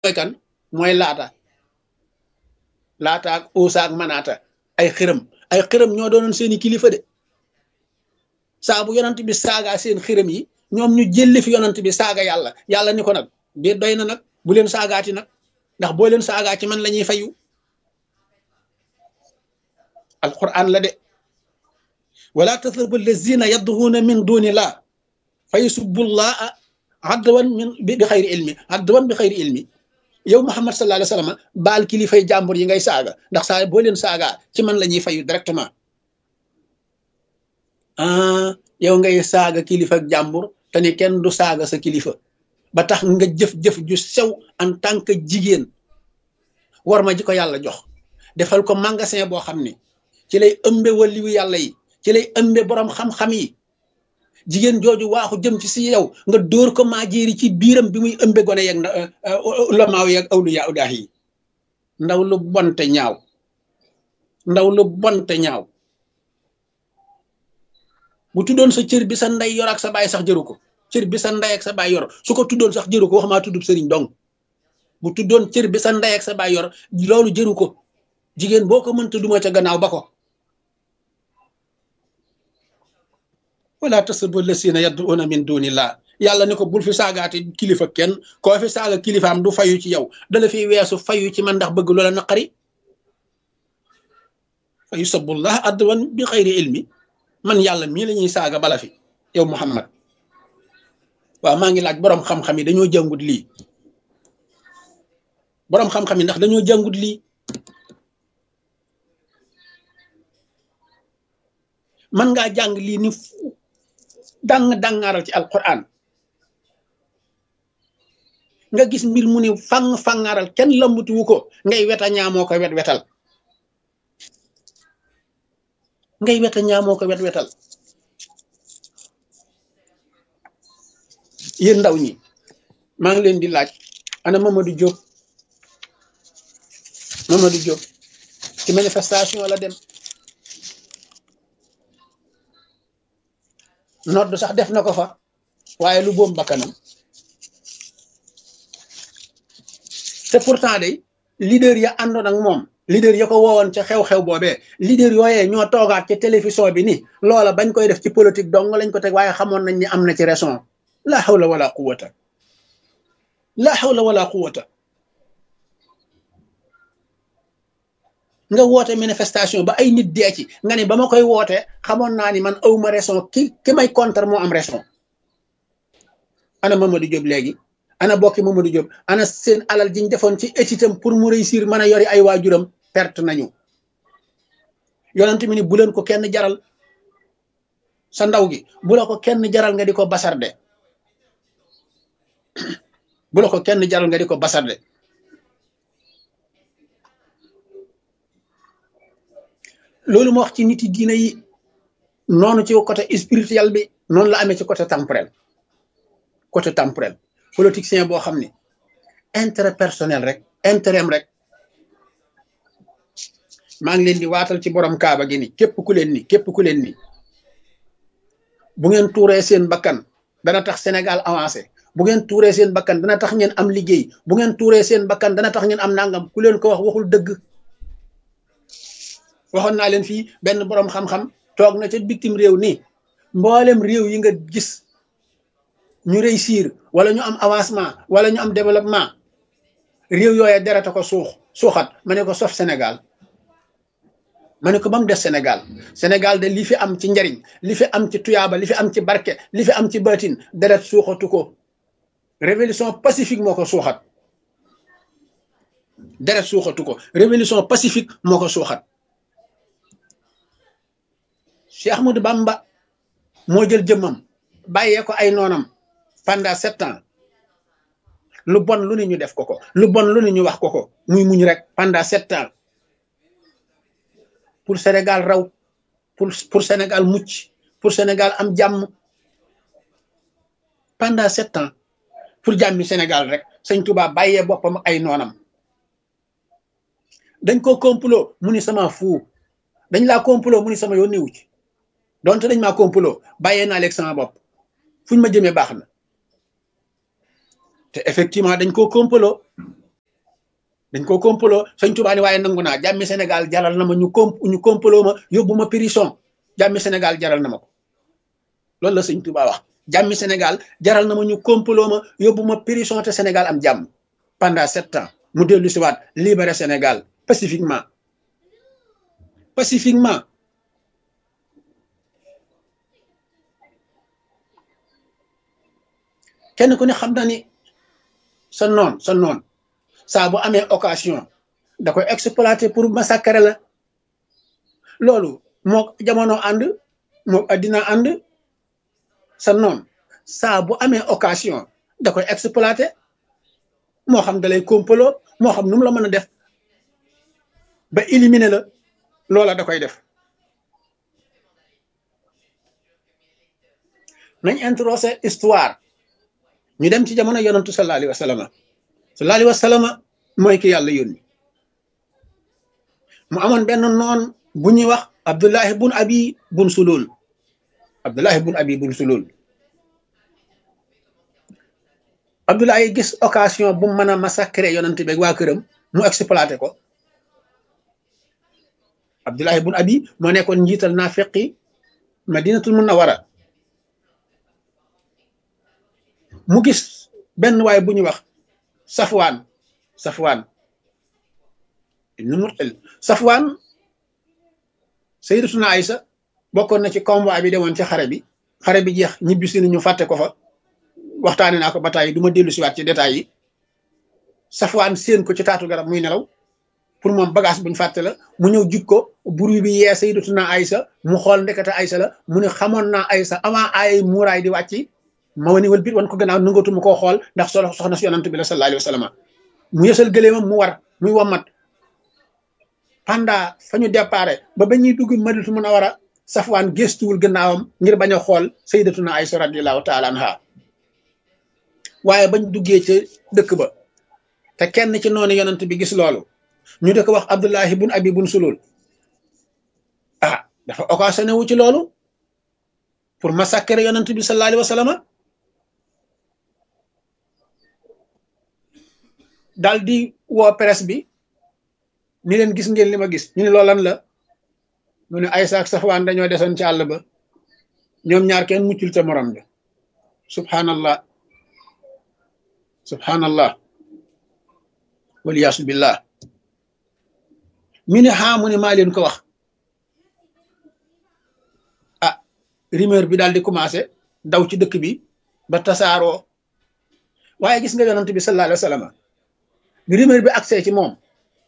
mooy kan mooy laata ak uusa ak manaata ay xërëm ñoo doonoon seeni kilifa de saa bu yonant bi saaga seen xërëm yi ñoom ñu jëlli fi yonant bi saaga yàlla ni ko nag bi doy na nag bu leen saagaati nag ndax boo leen saagaa ci man la ñuy fayu alquran la de wala tasubbu allazina yad'una min dunillah fa yusubbullaha adwan bi xayri ilmi yow Muhammad sallallahu alayhi wa sallam baal kilifay jàmbur yi ngay saaga ndax saa boo leen saagaa ci man la ñuy fayu directement yow ngay saaga kilifa ak jàmbur te ni kenn du saaga sa kilifa ba tax nga jëf-jëf ju sew en tant que jigéen war ma ji ko yàlla jox defal ko magasin boo xam ne ci lay ëmbe waliyu yàlla yi ci lay ëmbe borom xam-xam yi jigéen jooju waaxu jëm ci si yow nga dóor ko maajeeri ci biiram bi muy ëmbe gone yeeg ulamaaw yeeg awliya udaah yi ndaw lu bonte ñaaw bu tuddoon sa cër bi sa ndey yor ak sa baay sax jëru ko cër bi sa ndey ak sa baay yor su ko tuddoon sax jëru ko wax maa tuddub sëriñ dong bu tuddoon cër bi sa ndey ak sa baay yor loolu jëru ko jigéen boo ko mënta duma ca gannaaw ba ko wala tasubbu llazina yad'una min dunillah yàlla ne ko bul fi saagaati kilifa kenn koo fi saaga kilifaam du fayu ci yow dala fi weesu fayu ci man ndax bëgg loola naqari fa yusabbullah adwan bi xayri ilmi man yàlla mii la ñuy saaga bala fi yow Muhammad waaw maa ngi laaj boroom xam-xam yi dañoo jàngut lii boroom xam-xam yi ndax dañoo jàngut lii man ngaa jàng lii ni dangaaral ci alquran nga gis mbir mu ni fangaaral kenn lambuti wu ko ngay weta ñaamoo ko wetal ngay weta ñaamoo ko wetal yéen ndaw ñi maa ngi leen di laaj ana Mamadou Diop ci manifestation la dem nodd sax def na ko fa waaye lu boom bakkanam te pourtant day leader ya àndoon ak moom leader ya ko woowoon ca xew-xew boobee leader yooyee ñoo toogaat ca télévision bi ni loola bañ koy def ci politique dong lañ ko teg waaye xamoon nañ ni am na ci raison la hawla wala quwwata nga woote manifestation ba ay nit dee ci nga ne ba ma koy woote xamoon naa ni man awma raison ki may contre moo am raison ana Mamadou Diop léegi ana bokki Mamadou Diop ana seen alal jiñ defoon ci étitam pour mu réussir mën a yori ay waajuram perte nañu yonent mi ni bu leen ko kenn jaral sa ndaw gi bu la ko kenn jaral nga di ko basarde loolu ma wax ci nit yi diine yi noonu ci côté spirituel bi noonu la amee ci côté temporel politicien boo xam ne intérêt personnel rek intérêt rek maa ngi leen di waatal ci borom kaaba gi ni képp ku leen ni bu ngeen tuuree seen bakkan dana tax Sénégal avancé bu ngeen tuuree seen bakkan dana tax ngeen am liggéey bu ngeen tuuree seen bakkan dana tax ngeen am nangam ku leen ko wax waxul dëgg waxoon naa leen fii benn boroom xam-xam toog na ca bitim réew nii mboolem réew yi nga gis ñu réussir wala ñu am avancement wala ñu am développement réew yooye dereta ko suuxat ma ne ko sauf Sénégal ma ne ko ba mu des Sénégal de li fi am ci njariñ li fi am ci tuyaaba li fi am ci barke li fi am ci baatin deret suuxatu ko révolution pacifique moo ko suuxat deret suuxatu ko révolution pacifique moo ko suuxat Cheikh Ahmadou Bamba moo jël jëmmam bàyyee ko ay noonam pendant 7 ans lu bon lu ne ñu def ko lu bon lu ne ñu wax ko muy muñ rek pendant 7 ans pour Sénégal raw pour Sénégal mucc pour Sénégal am jàmm pendant 7 ans pour jàmmi Sénégal rek Sëñ Tuubaa bàyyee boppam ay noonam dañ ko complot mu ni sama fuu dañ laa complot mu ni sama yoon newu ci donte dañ maa complot bàyyee naa leeg sama bopp fuñ ma jëmee baax na te effectivement dañ koo complot dañ ko complot sëñ Tuubaa ni waaye nangu naa jàmmi Sénégal jaral na ma ñu complot ma yóbbu ma prison jàmmi Sénégal jaral na ma ko loolu la sëñ Tuubaa wax jàmmi Sénégal jaral na ma ñu complot ma yóbbu ma prison te Sénégal am jàmm pendant 7 ans mu dellu si waat libéré Sénégal pacifiquement kenn ku ne xam na ni sa noon saa bu amee occasion da koy exploiter pour massacrer la loolu moo jamono ànd moo addina ànd sa noon saa bu amee occasion da koy exploiter moo xam da lay complot moo xam nu mu la mën a def ba éliminer la loola da koy def nañ introsé histoire ñu dem ci jamono yonantu sallallahu alayhi wa sallam mooy ki yàlla yónni mu amoon benn noon bu ñuy wax Abdullahi bun Abi bun Sulul Abdullahi gis occasion bu mën a massacrer yonantu beeg waa këram mu exploité ko Abdullahi bun Abi moo nekkoon njiital naafiqi Madinatul Munawwara mu gis benn waay bu ñuy wax Safwaan ibnu Mu'tal Safwaan Sayyidatuna Aysa bokkoon na ci convoi bi demoon ci xare bi jeex ñibbisi ñu fàtte ko fa waxtaane naa ko ba tàyyi du ma dellu siwaat ci détails yi Safwaan séen ko ci taatu garab muy nelaw pour moom bagage buñ fàtte la mu ñëw jug ko buru bi yee Sayyidatuna Aysa mu xool ndekete Aysa la mu ne xamoon naa Aysa avant ay muuraay di wàcc ma wani wal bit wan ko gannaaw nangatu mu koo xool ndax soxna si yonant bi la sallallahu alayhi wa sallam mu yësal gëleemam mu war muy wommat pendant fa ñu déparé ba ñuy dugg Madinatu Munawwara Safwaan gestuwul gannaawam ngir bañ a xool Sayyidatuna Aysa radiyallahu taala anha waaye bañ duggee ca dëkk ba te kenn ci noonu yonant bi gis loolu ñu di ko wax Abdullahi bun Abi bun Sulul dafa occasionné wu ci loolu pour massacrer yonant bi sallallahu alayhi wa sallam daal di woo presse bi ni leen gis ngeen li ma gis ñu ne loolan la mu ne Aysa ak Safwaan dañoo desoon ci àll ba ñoom ñaar kenn muccul ca morom bi subhanallah waliyaasu billah mi ne mu ne maa leen ko wax rumeur bi daal di commencé daw ci dëkk bi ba tasaaroo waaye gis nga yonent bi sallallahu alayhi wa sallam bi rumeur bi accès ci moom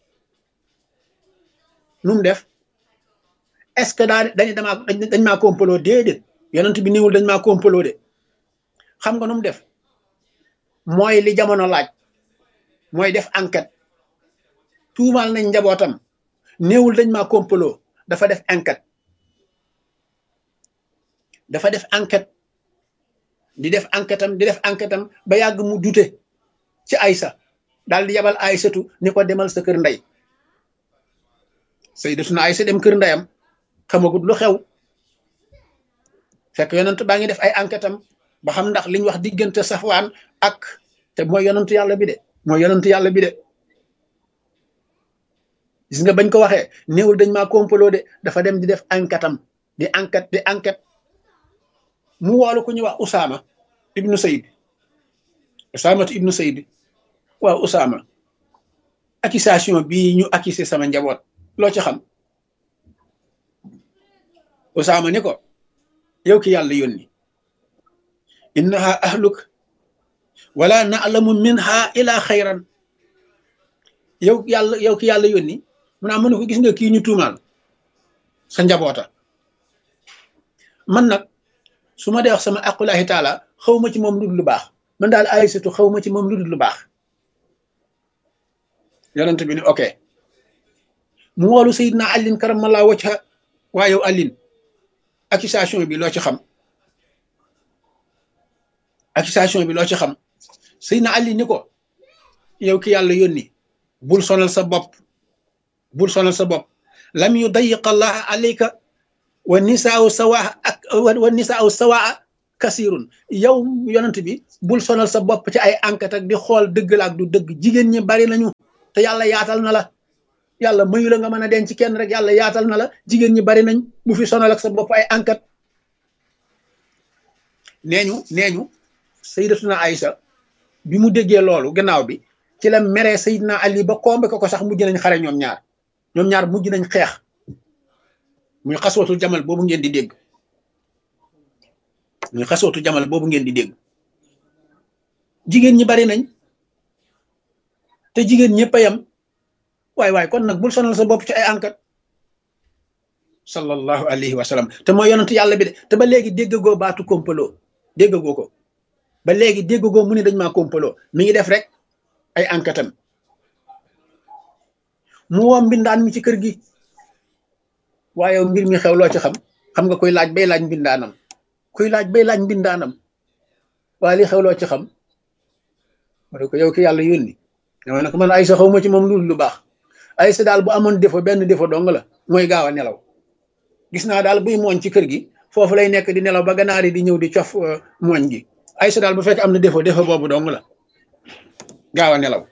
nu mu def est-ce que dañ maa complot déedéet yonent bi néewul dañ maa complot de xam nga nu mu def mooy li jamono laaj mooy def enquête tuumaal nañ njabootam néewul dañ maa complot dafa def enquête di def enquête am ba yàgg mu dute ci Aysa daal di yabal Aysatu ni ko demal sa kër ndey Sayyidatuna Aysa dem kër ndeyam xamagut lu xew fekk yonent baa ngi def ay enquête am ba xam ndax liñ wax diggante Safwaan ak te mooy yonentu yàlla bi de gis nga bañ ko waxee néewul dañ maa complot de dafa dem di def enquête am di enquête mu woolu ku ñuy wax Usaama ibnu Sayd waaw Usaama accusation bii ñu accusé sama njaboot loo ci xam Usaama ni ko yow ki yàlla yónni innaha ahluk wala na'lamu minha ila xayran yow ki yàlla yónni mu naa mën ko gis nga kii ñu tuumaal sa njaboota man nag su ma dee wax sama aqulahi taala xaw ma ci moom lu dul lu baax man daal Aysatu xaw ma ci moom lu dul lu baax yonent bi ni ok mu woolu Seydina Alin karamallahu wajha waa yow Alin accusation bi loo ci xam Seydina Alin ni ko yow ki yàlla yónni bul sonal sa bopp lam yudayiq allah alayka wa nisaau sawaa kasirun yow yonent bi bul sonal sa bopp ci ay enquête ak di xool dëgg la ak du dëgg jigéen ñi bari nañu te yàlla yaatal na la yàlla mayu la nga mën a denc kenn rek yàlla yaatal na la jigéen ñi bari nañ bu fi sonal ak sa bopp ay enquête nee ñu sayyidatuna Aïcha bi mu déggee loolu gannaaw bi ci la meree Seydina Ali ba kombe ko sax mujj nañ xare ñoom ñaar mujj nañ xeex muy xaswatul jamal boobu ngeen di dégg jigéen ñi bari nañ te jigéen ñëpp a yem waay kon nag bul sonal sa bopp ci ay enquête sallallahu alayhi wa sallam te mooy yonent yàlla bi de te ba léegi déggagoo baatu kompaloo déggagoo ko ba léegi déggagoo mu ne dañ maa kompaloo mi ngi def rek ay enquête am mu woo mbindaan mi ci kër gi waaye mbir mi xew loo ci xam nga koy laaj bay laaj mbindaanam waaye li xew loo ci xam ma ne ko yow ki yàlla yónni dama ne ko man Aysa xaw ma ci moom lu baax Aysa daal bu amoon défaut benn défaut dong la mooy gaaw a nelaw gis naa daal buy mooñ ci kër gi foofu lay nekk di nelaw ba ganaar yi di ñëw di cof mooñ gi Aysa daal bu fekk am na défaut boobu dong la gaaw a nelaw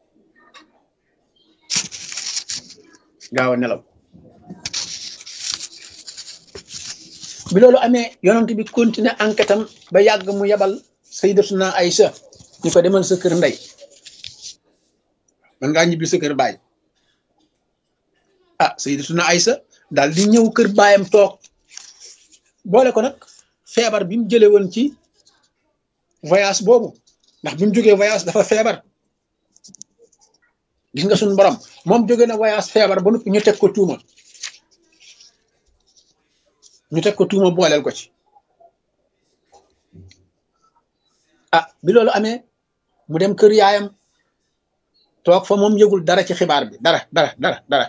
bi loolu amee yonent bi continuer enquête am ba yàgg mu yebal sayyidatuna Aïcha ñu ko demal sa kër ndey man ngaa ñibbi sa kër baay sayyidatuna Aïcha daal di ñëw kër baayam toog boole ko nag feebar bi mu jële woon ci voyage boobu ndax bi mu jógee voyage dafa feebar gis nga suñu borom moom jóge na voyage feebar ba noppi ñu teg ko tuuma booleel ko ci bi loolu amee mu dem kër yaayam toog fa moom yëgul dara ci xibaar bi dara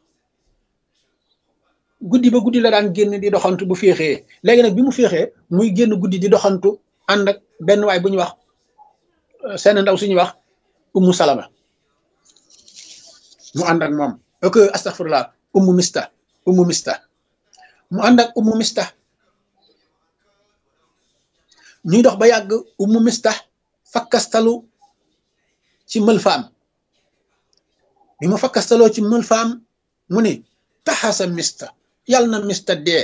guddi ba guddi la daan génn di doxantu bu féexee léegi nag bi mu féexee muy génn guddi di doxantu ànd ak benn waay bu ñu wax seen ndaw suñuy wax ummu salama mu ànd ak moom astaghfirullah ummu mista mu ànd ak ummu mista ñuy dox ba yàgg ummu mista fakkastalu ci mëlfaam bi mu fakkastaloo ci mëlfaam mu ni taxasa mista yàlla na mista dee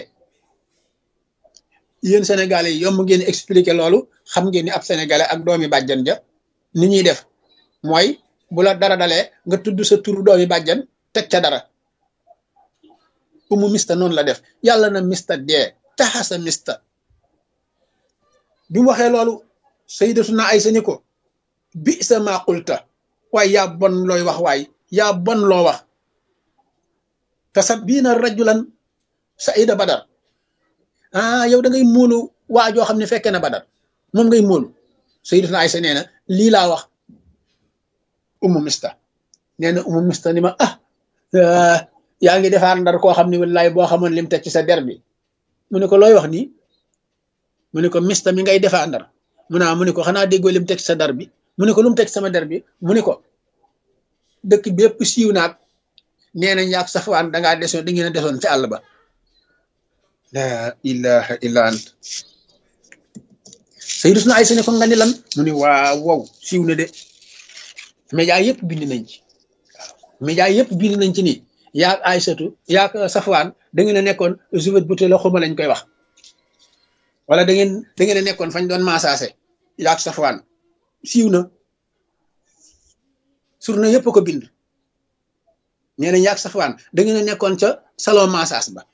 yéen sénégalais yi yomb ngeen expliquer loolu xam ngeen ni ab sénégalais ak doomi bàjjan ja ni ñuy def mooy bu la dara dalee nga tudd sa turu doomi bàjjan teg ca dara umu mista noonu la def yàlla na mista dee taxasa mista bi mu waxee loolu sayyidatuna Aysa ni ko bi sa maa qulta waaye yaa bon looy wax waay yaa bon loo wax tasabbiina rajulan saida badar yow da ngay móolu waa joo xam ne fekkee na badar moom ngay móolu sayyidatuna Aysa nee na lii laa wax umu mista nee na umu mista ni ma yaa ngi defaar ndar koo xam ne wallaay boo xamoon lim teg ci sa der bi mu ne ko looy wax nii mu ne ko mista mi ngay defaa ndar mu ne ko xanaa déggoo lim teg ci sa der bi mu ne ko lu mu teg sama der bi mu ne ko dëkk bépp siiw naag nee nañ yaag Safwaan da ngeen a desoon ci àll ba la ilaha illa ant sayyidatuna Aysa ne ko nga ni lan mu ne waaw wow siiw na de média yëpp bind nañ ci média yëpp bind nañ ci ni yaag Aysatu yaag Safwaan da ngeen a nekkoon juvet bu la xuma lañ koy wax wala da ngeen a nekkoon fañ doon maasaase yaag Safwaan siiw na surna yëpp ko bind nee na yaag Safwaan da ngeen a nekkoon ca salon massage ba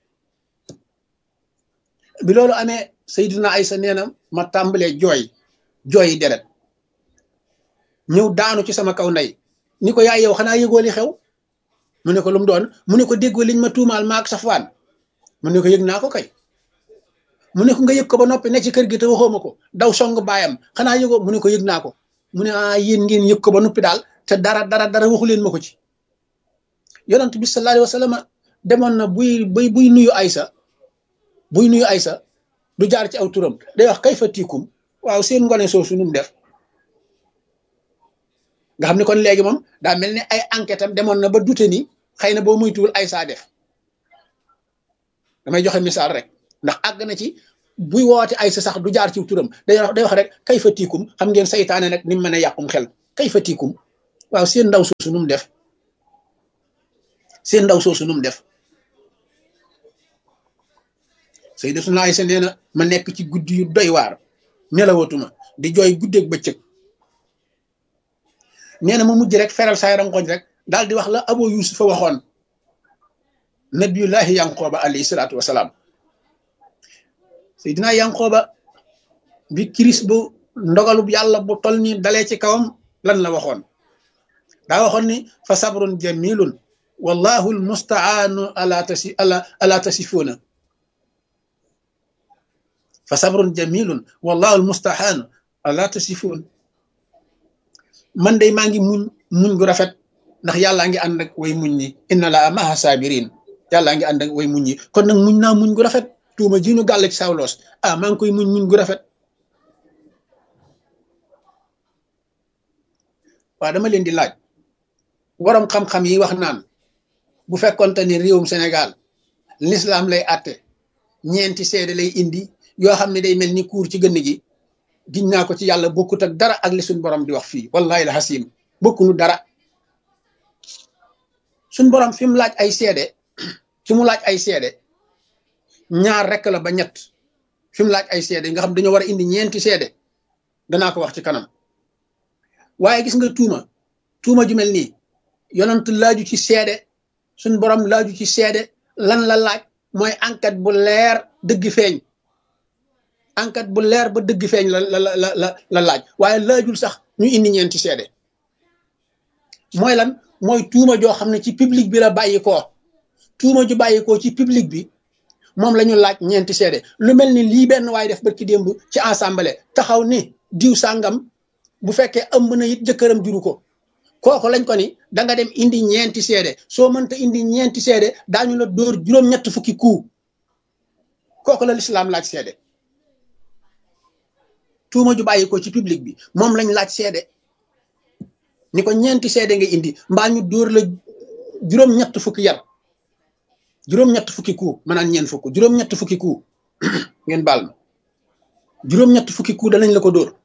bi loolu amee Sayyidina Aysa nee na ma tàmbalee jooyi deret ñëw daanu ci sama kaw ndey ni ko yaay yow xanaa yëgoo li xew mu ne ko lu mu doon mu ne ko déggoo liñ ma tuumaal maag Safwaan mu ne ko yëg naa ko kay mu ne ko nga yëg ko ba noppi ne ci kër gi te waxoo ma ko daw song baayam xanaa yëgoo mu ne ko yëg naa ko mu ne yéen ngeen yëg ko ba noppi daal te dara waxu leen ma ko ci yonent bi sallallahu alayhi wa sallam demoon na buy nuyu Aysa du jaar ci aw turam day wax kay fa tiikum waaw seen ngone soosu nu mu def nga xam ne kon léegi moom daa mel ni ay enquête am demoon na ba dute ni xëy na boo muytuwul Aysa def damay joxe misaal rek ndax àgg na ci buy woote Aysa sax du jaar ci turam day wax rek kay fa tiikum xam ngeen saytaane nag ni mu mën a yàqum xel kay fa tiikum waaw seen ndaw soosu nu mu def seen ndaw soosu nu mu def Sayyidatuna Aysa nee na ma nekk ci guddi yu doy waar nelawatuma di jooy guddeeg bëccëg nee na ma mujj rek feral saay rangoñ rek daal di wax la Abu Yusufa waxoon nabiyullahi Yanqooba alayhi salaatu wasalaam Seydina Yanqooba bi kiris bu ndogalub yàlla bu tol ni dalee ci kawam lan la waxoon daa waxoon ni fa sabrun jamilun wallahu almustaanu ala tasifuuna fa sabrun jamilun wallahu almustaanu ala tasifuun man day maa ngi muñ gu rafet ndax yàllaa ngi ànd ak way muñ ñi inna la maha sabirin yàllaa ngi ànd ak way muñ ñi kon nag muñ naa muñ gu rafet tuuma ji ñu gàll ci sawloos maa ngi koy muñ gu rafet waaw dama leen di laaj waroom xam-xam yi wax naan bu fekkonte ni réewum Sénégal l'islam lay àtte ñeenti seede lay indi yoo xam ne day mel ni kuur ci gënn gi giñ naa ko ci yàlla bokkut ak dara ak li suñ borom di wax fii wallahi la xasim bokkunu dara suñ borom fi mu laaj ay seede fi mu laaj ay seede ñaar rek la ba ñett fi mu laaj ay seede nga xam dañoo war a indi ñeenti seede danaa ko wax ci kanam waaye gis nga tuuma ju mel nii yonent laaju ci seede suñ borom laaju ci seede lan la laaj mooy enquête bu leer dëgg feeñ enquête bu leer ba dëgg feeñ la laaj waaye laajul sax ñu indi ñeenti seede mooy lan mooy tuuma joo xam ne ci public bi la bàyyi koo tuuma ju bàyyi koo ci public bi moom la ñu laaj ñeenti seede lu mel ni lii benn waaye def barki démb ci assemblée taxaw ni diw sàngam bu fekkee ëmb na it jëkkëram juru ko kooku lañ ko ni da nga dem indi ñeenti seede soo mënta indi ñeenti seede daañu la dóor juróom-ñett fukki coup kooku la lislaam laaj seede tuuma ju bàyyi ko ci public bi moom lañ laaj seede ni ko ñeenti seede nga indi mbaa ñu dóor la juróom-ñett fukki yar juróom-ñett fukki coup maanaam ñeen fukk juróom-ñett fukki coup ngeen baal ma juróom-ñett fukki coup danañ la ko dóor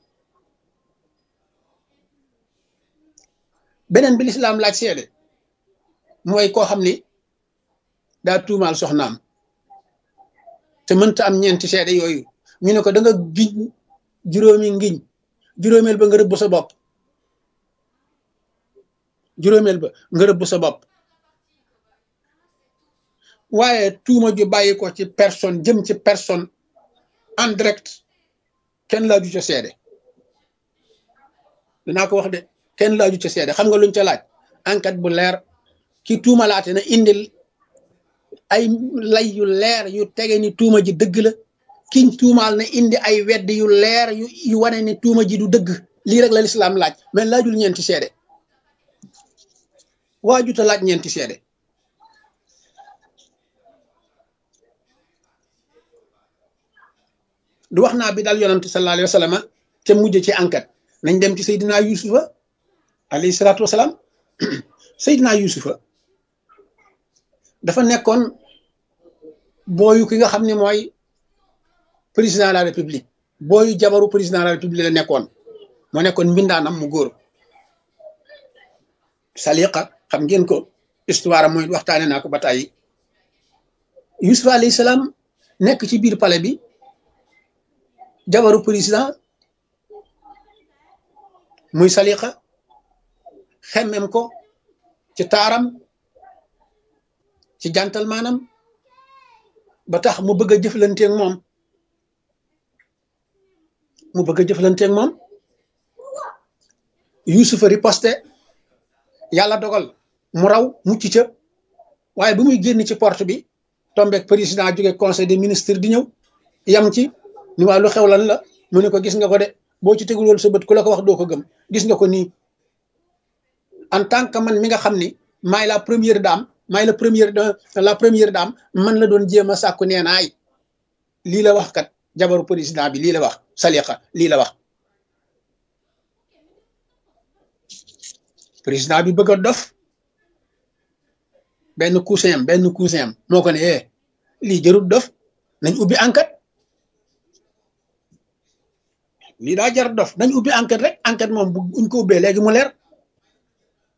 beneen bi lislaam laaj seede mooy koo xam ni daa tuumaal soxnaam te mënta am ñeenti seede yooyu ñu ne ko da nga giñ juróomi ngiñ juróomeel ba nga rëbb sa bopp juróomeel ba nga rëbb sa bopp waaye tuuma ju bàyyi ko ci personne jëm ci personne en direct kenn laaju ca seede dinaa ko wax de kenn laaju ca seede xam nga luñ ca laaj enquête bu leer ki tuumalaate na indil ay lay yu leer yu tege ni tuuma ji dëgg la kiñ tuumaal na indi ay wedd yu leer yu wane ni tuuma ji du dëgg lii rek la lislaam laaj mais laajul ñeenti seede waajuta laaj ñeenti seede du wax naa bi daal yonent sallallahu alayhi wa sallam te mujj ci enquête nañ dem ci Seydina Yusufa alayhi salaatu wasalaam Seydina Yusufa dafa nekkoon booyu ki nga xam ne mooy président de la république booyu jabaru président de la république la nekkoon moo nekkoon mbindaanam mu góor Saliqa xam ngeen ko histoire mooy waxtaane naa ko ba tàyyi Yusufa alayhi salaam nekk ci biir palais bi jabaru président muy Saliqa xemmem ko ci taaram ci jantal maanam ba tax mu bëgg a jëflanteeg moom Yusufa riposte yàlla dogal mu raw mucc ca waaye bu muy génn ci porte bi tombeek président jóge conseil des ministres di ñëw yam ci ni waa lu xew lan la mu ne ko gis nga ko de boo ci tegul woon sa bët ku la ko wax doo ko gëm gis nga ko nii en tant que man mi nga xam ni maay la première dame la première dame man la doon jéem a sàkku nee naay lii la wax kat jabaru président bi lii la wax Saliqa lii la wax président bi bëgg a dof benn cousin am moo ko ne lii jarut dof nañ ubbi enquête lii daa jar dof nañ ubbi enquête rek enquête moom buñ ko ubbee léegi mu leer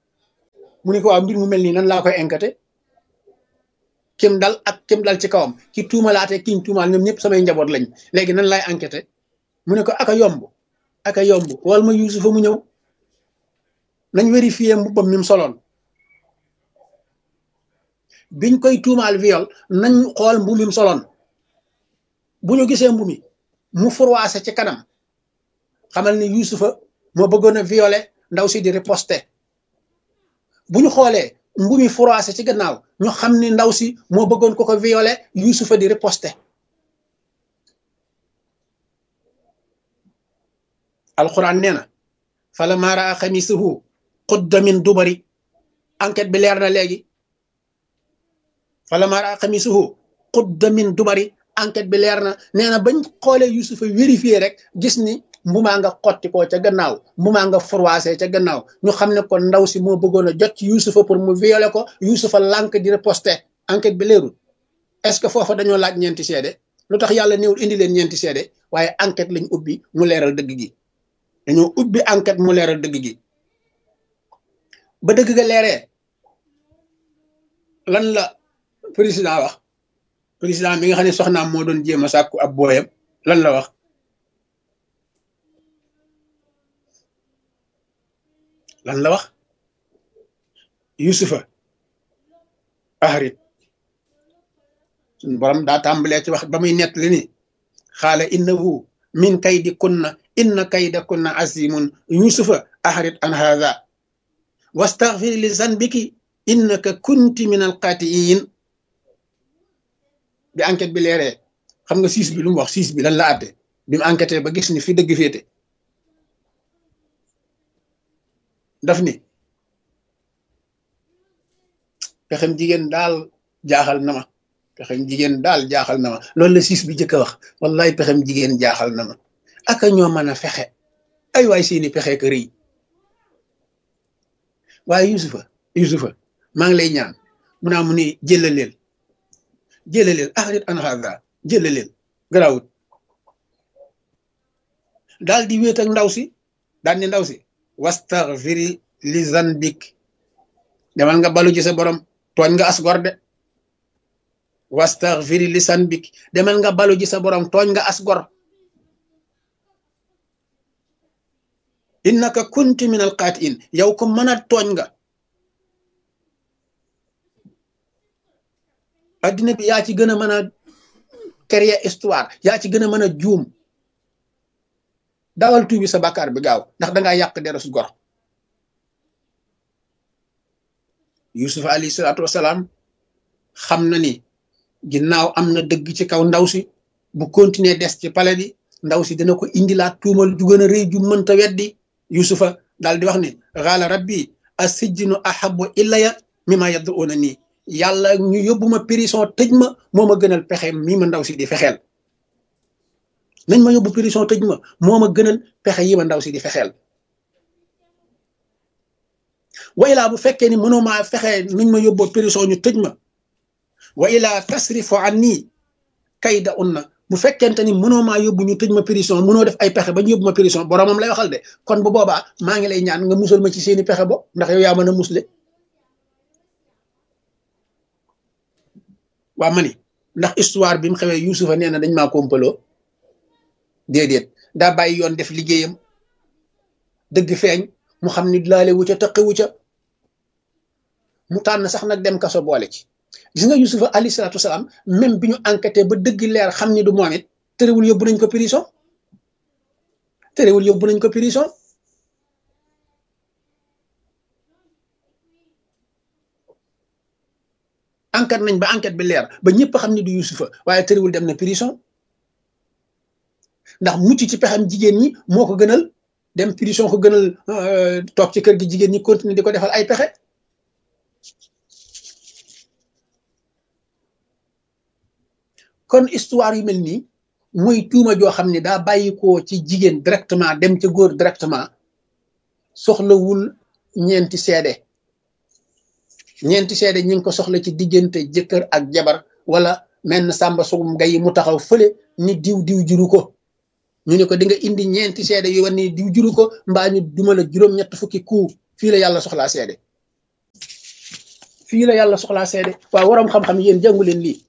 mu ne ko waaw mbir mu mel nii nan laa koy enquêté kim dal ak kim dal ci kawam ki tuumalaate kiñ tuumaal ñoom ñëpp samay njaboot lañ léegi nan laay enquêté mu ne ko aka yomb wal ma Yuusufa mu ñëw nañ vérifier mbubbam mi mu soloon biñ koy tuumaal viol nañ xool mbu mi mu soloon bu ñu gisee mbu mi mu furwaase ci kanam xamal ni Yuusufa moo bëggoon a violé ndaw si di riposte bu ñu xoolee mbu mi furwaase ci gannaaw ñu xam ni ndaw si moo bëggoon ko violé Yuusufa di riposte alquran nee na falammaa raa xamiisahu qudda min dubari enquête bi leer na léegi falammaa raa xamiisahu qudda min dubari enquête bi leer na nee na bañ xoolee Yuusufa vérifié rek gis ni mbumaa nga xotti ko ca gannaaw mbumaa nga froissé ca gannaaw ñu xam ne kon ndaw si moo bëggoon a jot ci Yuusufa pour mu violé ko Yuusufa lànk di riposte enquête bi leerul est-ce que foofa dañoo laaj ñeenti seede lu tax yàlla néewul indi leen ñeenti seede waaye enquête lañ ubbi mu leeral dëgg gi dañoo ubbi enquête mu leeral dëgg gi ba dëgg ga leeree lan la président wax président mi nga xam ne soxnaam moo doon jéem a sàkku ab booyam lan la wax Yuusufa ahrit suñu borom daa tàmbalee ci wax ba muy nett li ni xaala innahu min kaydi kunna inna kayda kunna azimun Yuusufa ahrit an haza wastaghfir li zanbiki innaka kunti min alqatiin bi enquête bi leeree xam nga siis bi lu mu wax siis bi lan la àtte bi mu enquêté ba gis ni fi dëgg féete daf ni pexem jigéen daal jaaxal na ma pexem jigéen daal jaaxal na ma loolu la siis bi jëkk a wax wallahi pexem jigéen jaaxal na ma aka ñoo mën a fexe ay waay seeni pexe ka rëy waaye Yuusufa maa ngi lay ñaan mu naa mu ni jëlaleel ahrit an hada jëlaleel garawut daal di wéet ak ndaw si daal ni ndaw si wastaghfiri li zanbik demal nga balu ci sa borom tooñ nga as gor de wastaghfiri li zanbik demal nga balu ci sa borom tooñ nga as gor innaka kunti min alqaatiin yow ko mën a tooñ nga addina bi yaa ci gën a mën a créer histoire yaa ci gën a mën a juum dawal tuubi sa bàkkaar bi gaaw ndax dangaa yàq derus gor Yuusufa alayhi salaatu wasalaam xam na ni ginnaaw am na dëgg ci kaw ndaw si bu continuer des ci palais bi ndaw si dina ko indilaat tuumal ju gën a rëy ju mënta weddi Yuusufa daal di wax ni xaala rabbi as-sijnu ahabbu ilayya mimma yad'una nii yàlla ñu yóbbu ma prison tëj ma moo ma gënal pexe mii ma ndaw si di fexeel nañ ma yóbbu prison tëj ma moo ma gënal pexe yi ma ndaw si di fexeel wa ilaa bu fekkee ni mënoo maa fexe nuñ ma yóbboo prison ñu tëj ma wa ilaa tasrifu anni kayda unna bu fekkente ni mënoo maa yóbbu ñu tëj ma prison mënoo def ay pexe ba ñu yóbbu ma prison boromam lay waxal de kon bu boobaa maa ngi lay ñaan nga musal ma ci seeni pexe bo ndax yow yaa mën a musle waa ma ni ndax histoire bi mu xewee Yuusufa nee na dañ maa kompaloo déedéet daa bàyyi yoon def liggéeyam dëgg feeñ mu xam ni laale wu ca taqe wu ca mu tànn sax nag dem kaso boole ci gis nga Yuusufa alayhi salaatu wasalaam même bi ñu enquêté ba dëgg leer xam ni du moom it terewul yóbbu nañ ko prison enquête nañ ba enquête bi leer ba ñëpp xam ni du Yuusufa waaye terewul dem na prison ndax mucc ci pexam jigéen ñi moo ko gënal dem prison ko gënal toog ci kër gi jigéen ñi continuer di ko defal ay pexe kon histoire yu mel nii muy tuuma joo xam ne daa bàyyi ko ci jigéen directement dem ca góor directement soxlawul ñeenti seede ñi ngi ko soxla ci diggante jëkkër ak jabar wala menn sàmba sugum gay mu taxaw fële ni diw juru ko ñu ne ko di nga indi ñeenti seede yu wan ni diw juru ko mbaa ñu duma la juróom-ñett fukki ku fii la yàlla soxlaa seede fii la yàlla soxlaa seede. waaw waroom xam-xam yéen jàngu leen lii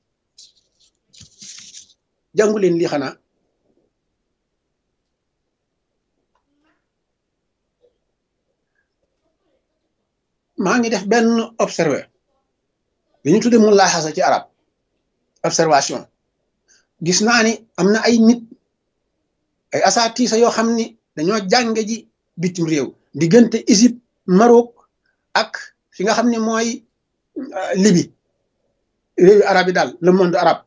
xanaa maa ngi def benn li ñu tudde mulaaxasa ci arab observation. gis naa ni am na ay nit ay asaatiisa yoo xam ni dañoo jànge ji bitim réew diggante Égypte Maroc ak fi nga xam ne mooy Libye réewu arab yi daal le monde arabe.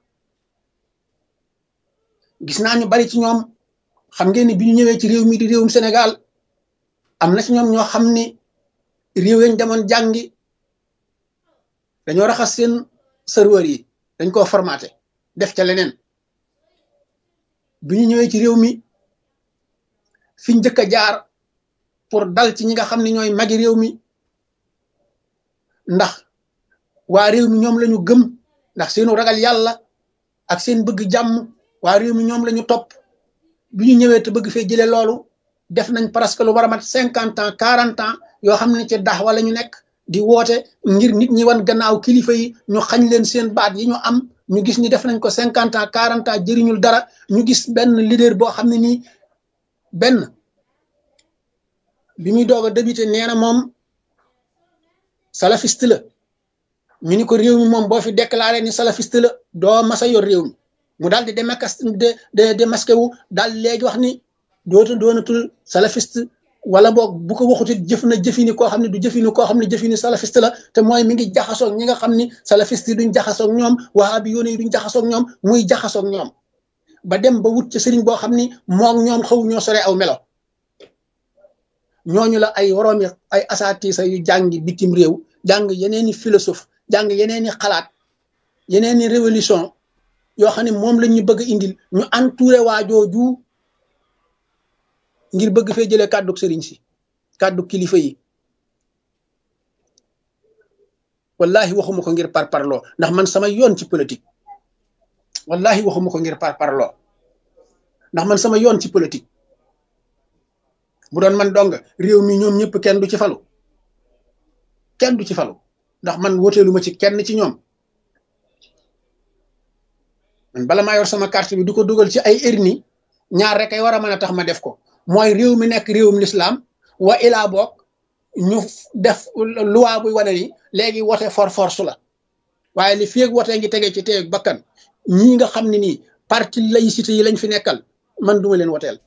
gis naa ñu bari ci ñoom xam ngeen ni bi ñu ñëwee ci réew mi di réewum Sénégal am na ci ñoom ñoo xam ni réew yañ demoon jàngi dañoo raxas seen serveur yi dañ koo formaté def ca leneen. bi ñu ñëwee ci réew mi fiñ njëkk a jaar pour dal ci ñi nga xam ne ñooy magi réew mi ndax waa réew mi ñoom lañu gëm ndax seenu ragal yàlla ak seen bëgg jàmm waa réew mi ñoom lañu topp. bi ñu ñëwee te bëgg fee jëlee loolu def nañ presque lu war a mat 50 ans 40 ans yoo xam ne ci dax wala ñu nekk di woote ngir nit ñi wan gannaaw kilifa yi ñu xañ leen seen baat yi ñu am. ñu gis ni def nañ ko 50 ans 40 ans jëriñul dara. ñu gis benn leader boo xam ne nii benn bi muy doog a débuté nee na moom salafiste la ñu ni ko réew mi moom boo fi déclaré ni salafiste la doo masa yor réew mi mu daal di démasqué wu daal léegi wax ni doonatul salafiste wala boog bu ko waxutit jëf na jëfini koo xam ne du jëfini koo xam ne jëfini salafiste la te mooy mi ngi jaxasoog ñi nga xam ni salafiste yi duñ jaxasoog ñoom wahabi yoone yi duñ jaxasoog ñoom muy jaxasoog ñoom ba dem ba wut ca sëriñ boo xam ni moom ñoom xaw ñoo sore aw melo. ñooñu la ay woroomi ay asaatiisa yu jàngi bitim réew jàng yeneeni philosophe jàng yeneeni xalaat yeneeni révolution yoo xam ne moom lañ ñu bëgg a indil ñu entouré waajooju ngir bëgg fee jëlee kàddu sëriñ si kàddu kilifa yi. wallahi waxuma ko ngir parparloo ndax man sama yoon ci politique wallahi waxuma ko ngir parparloo ndax man sama yoon ci politique bu doon man dong réew mi ñoom ñëpp kenn du ci falu ndax man woteelu ma ci kenn ci ñoom. man bala maa yor sama carte bi du ko dugal ci ay erni ñaar rek ay war a mën a tax ma def ko mooy réew mi nekk réewum lislaam wa ilaa boog ñu def loi buy wane ni léegi wote force la waaye li feeg wote ngi tegee ci teeg bakkan ñii nga xam ne nii parti laïcité yi lañ fi nekkal man duma leen woteel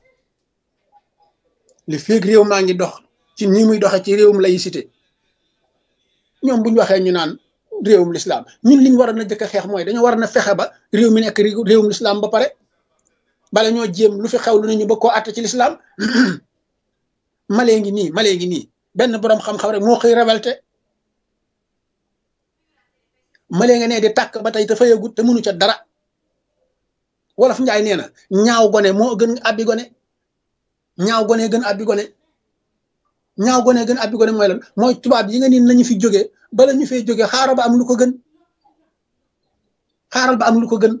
li feeg réew maa ngi dox ci nii muy doxe ci réewum laïcité. ñoom bu ñu waxee ñu naan réewum lislaam ñun liñ war a na jëkk a xeex mooy dañoo war na fexe ba réew mi nekk réewum lislaam ba pare bala ñoo jéem lu fi xew lu ne ñu bëgg koo àtte ci lislaam. malee ngi nii benn boroom xam-xam rek moo xëy révolté malee nga ne di tàkk ba tey te fayagut te mënu ca dara. wolof njaay nee na ñaaw gone moo gën abbi gone ñaaw gone gën abbi gone mooy lan mooy tubaab yi nga ni nañu fi jógee bala ñu fee jógee xaaral ba am lu ko gën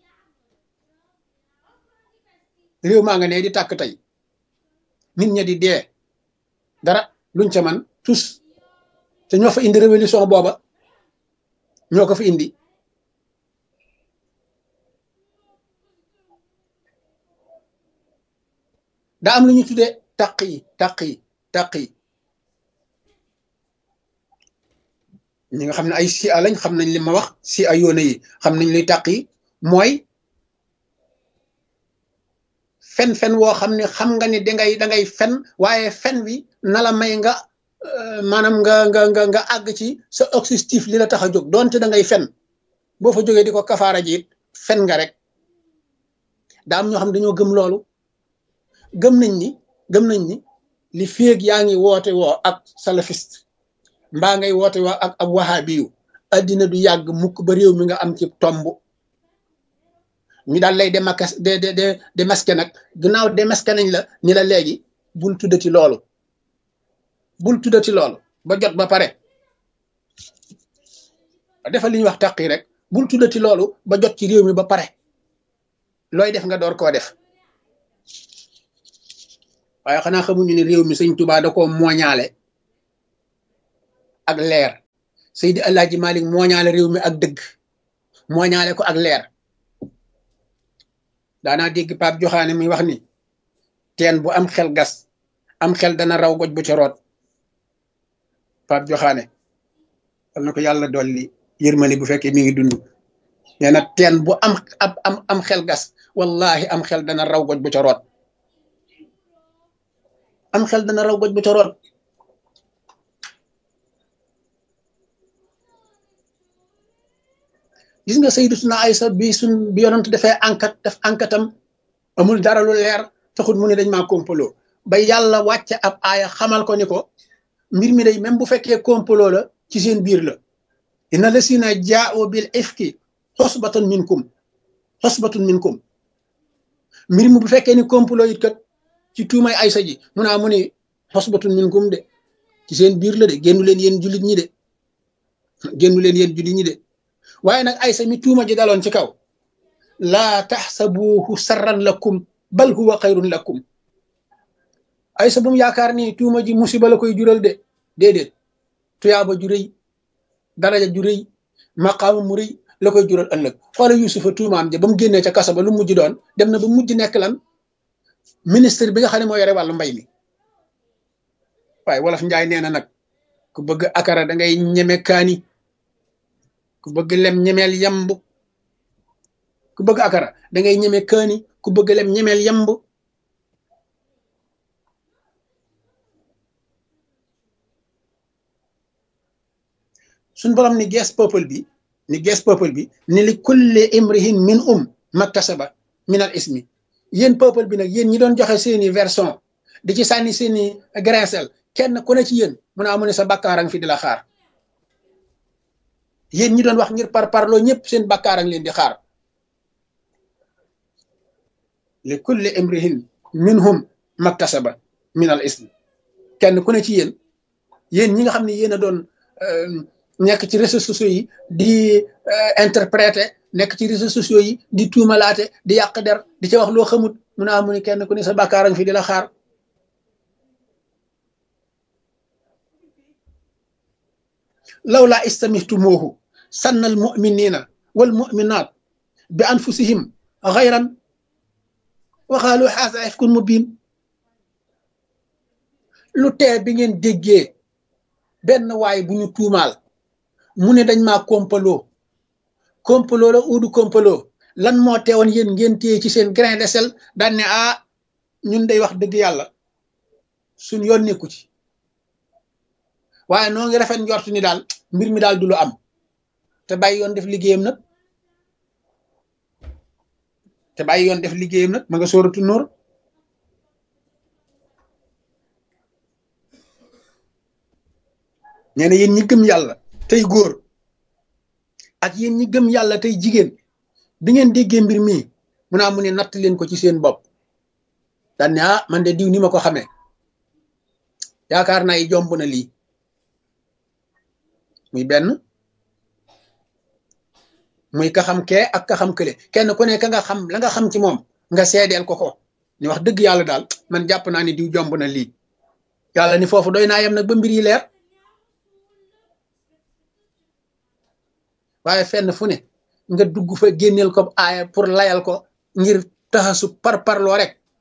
réew maa nga ne di tàkk tey nit ña di dee dara luñ ca man tous te ñoo fa indi révolution booba ñoo ko fa indi. daa am lu ñu tuddee taq yi ñi nga xam ne ay sia lañ xam nañ li ma wax si ay yoone yi xam nañ luy taq yi mooy fen woo xam ne xam nga ni dangay fen waaye fen wi na la may nga maanaam nga àgg ci sa objectif li la tax a jóg doonte da ngay fen boo fa jógee di ko kafaara ji it fen nga rek. daa am ñoo xam ne dañoo gëm loolu gëm nañ ni li féeg yaa ngi woote woo ak salafiste mbaa ngay woote woo ak ab wahabiyu addina du yàgg mukk ba réew mi nga am ci tomb ñu daal lay démasqué nag gannaaw démasqué nañ la ni la léegi bul tuddati loolu ba jot ba pare defal li ñuy wax taqi rek bul tuddati loolu ba jot ci réew mi ba pare looy def nga door koo def waaye xanaa xamuñu ne réew mi sëñ Tuubaa da koo mooñaale ak leer Seydi Alaaji Malik mooñaale réew mi ak dëgg mooñaale ko ak leer daanaa dégg Pape Joxaane mi wax ni teen bu am xel gas am xel dana raw goj bu ca root Pape Joxaane wal na ko yàlla dolli yërmande bu fekkee mi ngi dund nee na teen bu am xel gas wallahi am xel dana raw goj bu ca root am xel dana raw goj bu ca root gis nga Sayyidatuna Aysa bi yonent dafay def enquêtam amul dara lu leer taxut mu ne dañ maa complot ba yàlla wàcce ab aaya xamal ko ni ko mbir mi day même bu fekkee complot la ci seen biir la inna lasina jaa'u bil ifki xosbatun minkum mbir mi bu fekkee ni complot it kat ci tuumay Aysa ji mu naa mu ne xosbatun minkum de ci seen biir la de génnu leen yéen jullit ñi de génnu leen yéen jullit ñi de waaye nag Aysa mi tuuma ji daloon ci kaw laa taxsabuhu sarran lakum bal huwa xayrun lakum Aysa bu mu yaakaar ni tuuma ji musiba la koy jural de déedéet tuyaaba ju rëy daraja ju rëy maqaama mu rëy la koy jural ëllëg xoola Yusufa tuumaam ja ba mu génnee ca kaso ba lu mujj doon dem na ba mujj nekk lan ministre bi nga xam ne moo yore wàllu mbay mi waaye wolof njaay nee na nag ku bëgg akara da ngay ñeme kaani ku bëgg lem ñemeel yamb ku bëgg akara da ngay ñeme kaani ku bëgg lem ñemeel yamb suñ borom ni gees peuple bi ni li kulli imrihin min maktasaba min al ismi yéen peuple bi nag yéen ñi doon joxe seeni version di ci sànni seeni grincel kenn ku ne ci yéen mun a amu ne sa bàkkaarang fi di la xaar yéen ñi doon wax ngir parloo ñëpp seen bàkkaarang leen di xaar li kulli imrihin minhum maktasaba min al ismi kenn ku ne ci yéen ñi nga xam ne yéen a doon nekk ci réseaux sociaux yi di interpréter nekk ci réseaux sociaux yi di tuumalaate di yàq der di ca wax loo xamut mun a amu ne kenn ku ne sa bàkkaarang fi di la xaar lawlaa istamihtumuuhu sanna al muminina wal muminat bi anfusihim xayran wa qaalu haza ifkun mubin lu tee bi ngeen déggee benn waay bu ñu tuumaal mu ne dañ maa kompaloo la uudu kompaloo lan moo teewoon yéen ngeen téye ci seen grain de sel daan ne ñun day wax dëgg yàlla suñ yoon nekku ci waaye noo ngi rafet njort ni daal mbir mi daal du lu am te bàyyi yoon def liggéeyam nag ma nga sóoratu Nuur nee na yéen ñi gëm yàlla tey góor ak yéen ñi gëm yàlla tey jigéen bi ngeen déggee mbir mii mu ne natt leen ko ci seen bopp daan ne man de diw ni ma ko xamee yaakaar naa yi jomb na lii muy benn muy ka xam kee ak ka xam kële kenn ku ne ka nga xam la nga xam ci moom nga seedeel ko ni wax dëgg yàlla daal man jàpp naa ni diw jomb na lii yàlla ni foofu doy naa yem nag ba mbir yi leer waaye fenn fu ne nga dugg fa génneel ko aaya pour layal ko ngir taxasu parparloo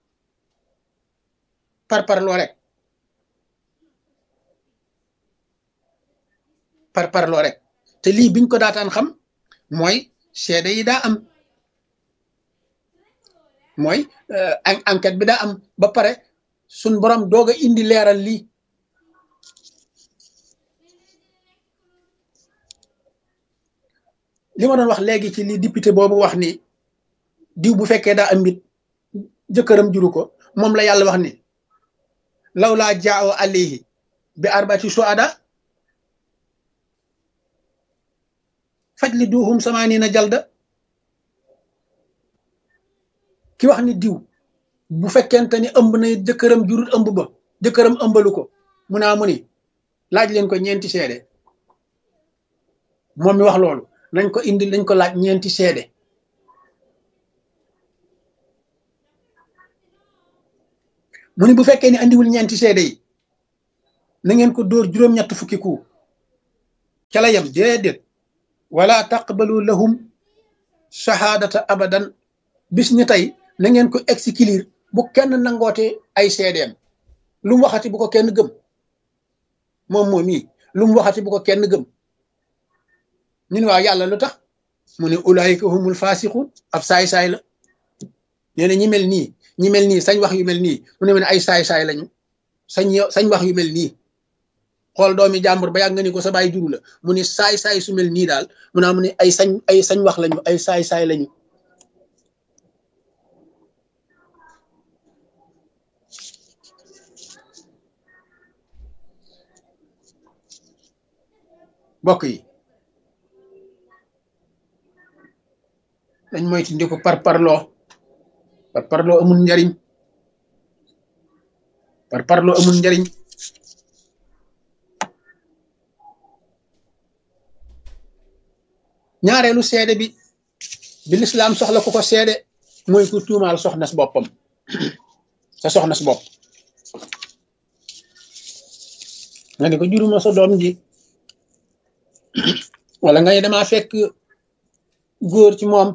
rek te lii biñ ko daataan xam mooy seede yi daa am mooy enquête bi daa am ba pare suñ borom doog a indi leeral lii li ma doon wax léegi ci li député boobu wax ni diw bu fekkee daa am mbit jëkkëram juru ko moom la yàlla wax ni law laa jaawo alayhi bi arbati suada fajliduhum samaaniina jalda ki wax ni diw bu fekkente ni ëmb na jëkkëram jurul ëmb ba jëkkëram ëmbalu ko mu ni laaj leen ko ñeenti seede moom mi wax loolu nañ ko indi lañ ko laaj ñeenti seede mu ni bu fekkee ni andiwul ñeenti seede yi na ngeen ko dóor juróom-ñett fukki ku ca la yem déedéet wala taqbalu lahum shahadata abadan bis ni tey na ngeen ko exclure bu kenn nangoote ay seedeem lu mu waxati bu ko kenn gëm moom mii lu mu waxati bu ko kenn gëm ñu ne waaw yàlla lu tax mu ne ulaayika humul faasiqun ab saay-saay la nee na ñi mel nii sañ wax yu mel nii mu ne ay saay-saay lañu sañ wax yu mel nii xool doomi jàmbur ba yàgg nga ni ko sa baay juru la mu ne saay-saay su mel nii daal mu naa mu ne ay sañ wax lañu ay saay-saay lañu mbokk yi dañ moytu ndi ko parparloo amul njariñ parparloo amul njariñ ñaareelu seede bi lislaam soxla ku ko seede mooy ku tuumaal soxna si boppam sa soxna si bopp nga ne ko juruma sa doom ji wala nga ne damaa fekk góor ci moom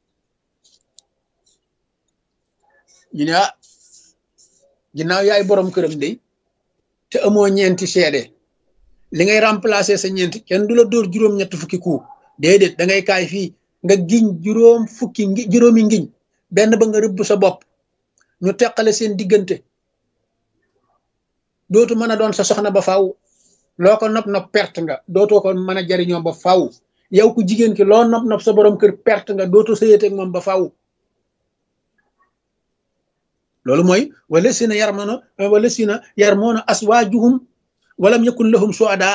ñu ne ginnaaw yaay borom këram de te amoo ñeenti seede li ngay remplacer sa ñeenti kenn du la dóor juróom-ñett fukki ku déedéet da ngay kaay fii nga giñ juróomi ngiñ benn ba nga rëbb sa bopp ñu teqale seen diggante dootu mën a doon sa soxna ba faaw loo ko nopp perte nga dootoo ko mën a jariñoo ba faaw yow ku jigéen ki loo nopp sa borom kër perte nga dootoo sëyeteeg moom ba faaw loolu mooy wala sina yarmoona aswaajuhum walam yakun lahum suhada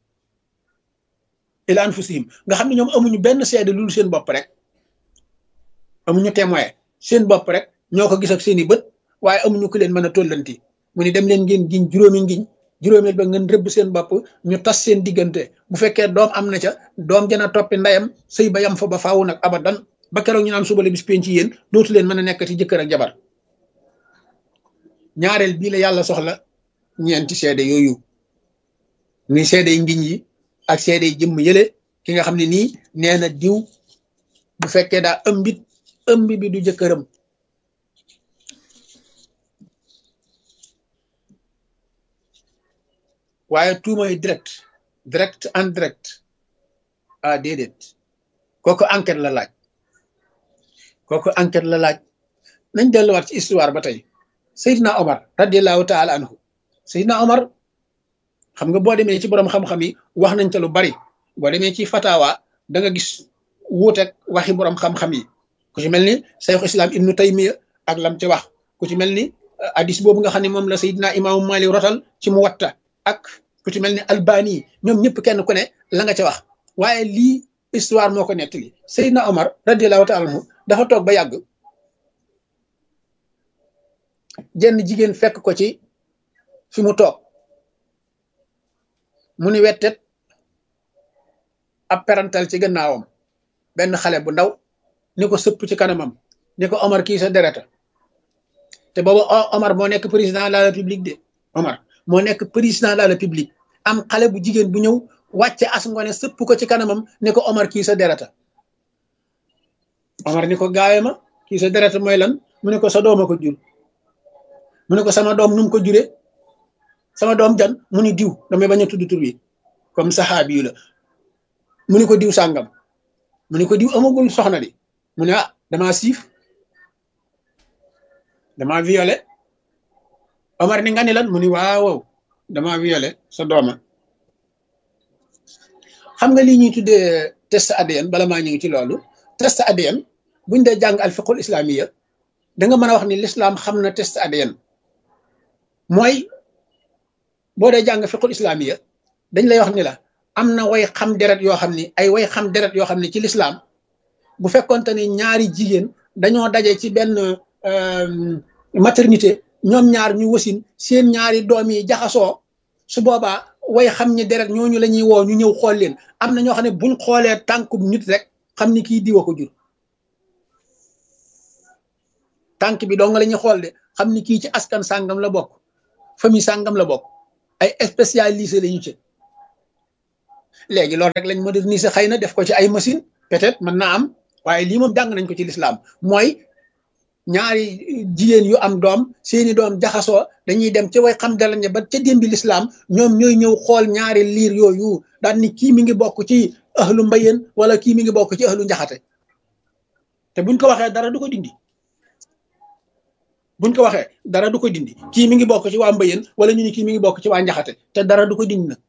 ila anfusihim nga xam ne ñoom amuñu benn seede lu seen bopp rek amuñu témoin seen bopp rek ñoo ko gis ak seeni bët waaye amuñu ku leen mën a tollanti mu ni dem leen ngeen giñ juróomi ngiñ juróomeel ba ngeen rëbb seen bopp ñu tas seen diggante bu fekkee doom am na ca doom jana toppi ndeyam sëy ba yam fa ba faaw nag abadan ba keroog ñu naan suba la bis penc yéen dootu leen mën a nekkati jëkkër ak jabar ñaareel bii la yàlla soxla ñeenti seede yooyu muy seede yi ngiñ yi ak seede yi jëmm yële ki nga xam ne nii nee na diw bu fekkee daa ëmb bi du jëkkëram waaye tuumay direct en direct déedéet kooku enquête la laaj nañ delluwaat ci histoire ba tey Seydina Omar radiallahu taala anhu Seydina Omar xam nga boo demee ci borom xam-xam yi wax nañ ca lu bari boo demee ci fatawa da nga gis wuuteeg waxi borom xam-xam yi ku ci mel ni Cheikh Islam Ibnu Taymiya ak lam ci wax ku ci mel ni hadis boobu nga xam ne moom la Seydina imaamu Malik rotal ci Muwatta ak ku ci mel ni Albani ñoom ñëpp kenn ku ne la nga ca wax waaye lii histoire moo ko nettali Seydina Omar radiallahu taala anhu dafa toog ba yàgg jenn jigéen fekk ko ci fi mu toog mu ni wettet ab perantal ci gannaawam benn xale bu ndaw ni ko sëpp ci kanamam ni ko Omar kii sa dereta te booba Omar moo nekk président de la république de Omar moo nekk président de la république am xale bu jigéen bu ñëw wàcce as ngone sëpp ko ci kanamam ni ko Omar kii sa dereta Omar ni ko gaawe ma kii sa dereta mooy lan mu ne ko sa dooma ko jur mu ne ko sama doom num ko jure sama doom jan mu ni diw damay bañ a tudd tur wi comme saxaabi yu la mu ni ko diw sàngam mu ni ko diw amagul soxna di mu ne damaa siif damaa violé Omar ni nga ni lan mu ni waaw damaa violé sa dooma xam nga lii ñuy tuddee test ADN bala maa ñëw ci loolu test ADN buñ dee jàng al fiqhul islamiya da nga mën a wax ni l'islam xam na test ADN mooy boo dee jàng fiqhul islamiya dañ lay wax ni la am na way xam deret yoo xam ni ay way xam deret yoo xam ni ci l'islam bu fekkonte ni ñaari jigéen dañoo daje ci benn maternité ñoom ñaar ñu wasin seen ñaari doom yi jaxasoo su boobaa way xam ñi deret ñooñu la ñuy woo ñu ñëw xool leen am na ñoo xam ne buñ xoolee tànkub nit rek xam ni kii diwa ko jur tànk bi dong la ñuy xool de xam ni kii ci askan sàngam la bokk famille sàngam la bokk ay spécialisé la ñu ci léegi loolu rek lañ moderniser xëy na def ko ci ay machine peut-être mën naa am waaye lii moom jàng nañ ko ci lislaam mooy ñaari jigéen yu am doom seeni doom jaxasoo dañuy dem ca way xam dalañe ba ca démbi lislaam ñoom ñooy ñëw xool ñaari liir yooyu daan ni kii mi ngi bokk ci ahlu mbayeen wala kii mi ngi bokk ci ahlu njaxate te buñ ko waxee dara du ko dindi buñ ko waxee dara du ko dindi kii mi ngi bokk ci waa mbayeen wala ñu ni kii mi ngi bokk ci waa njaxate te dara du ko dindi na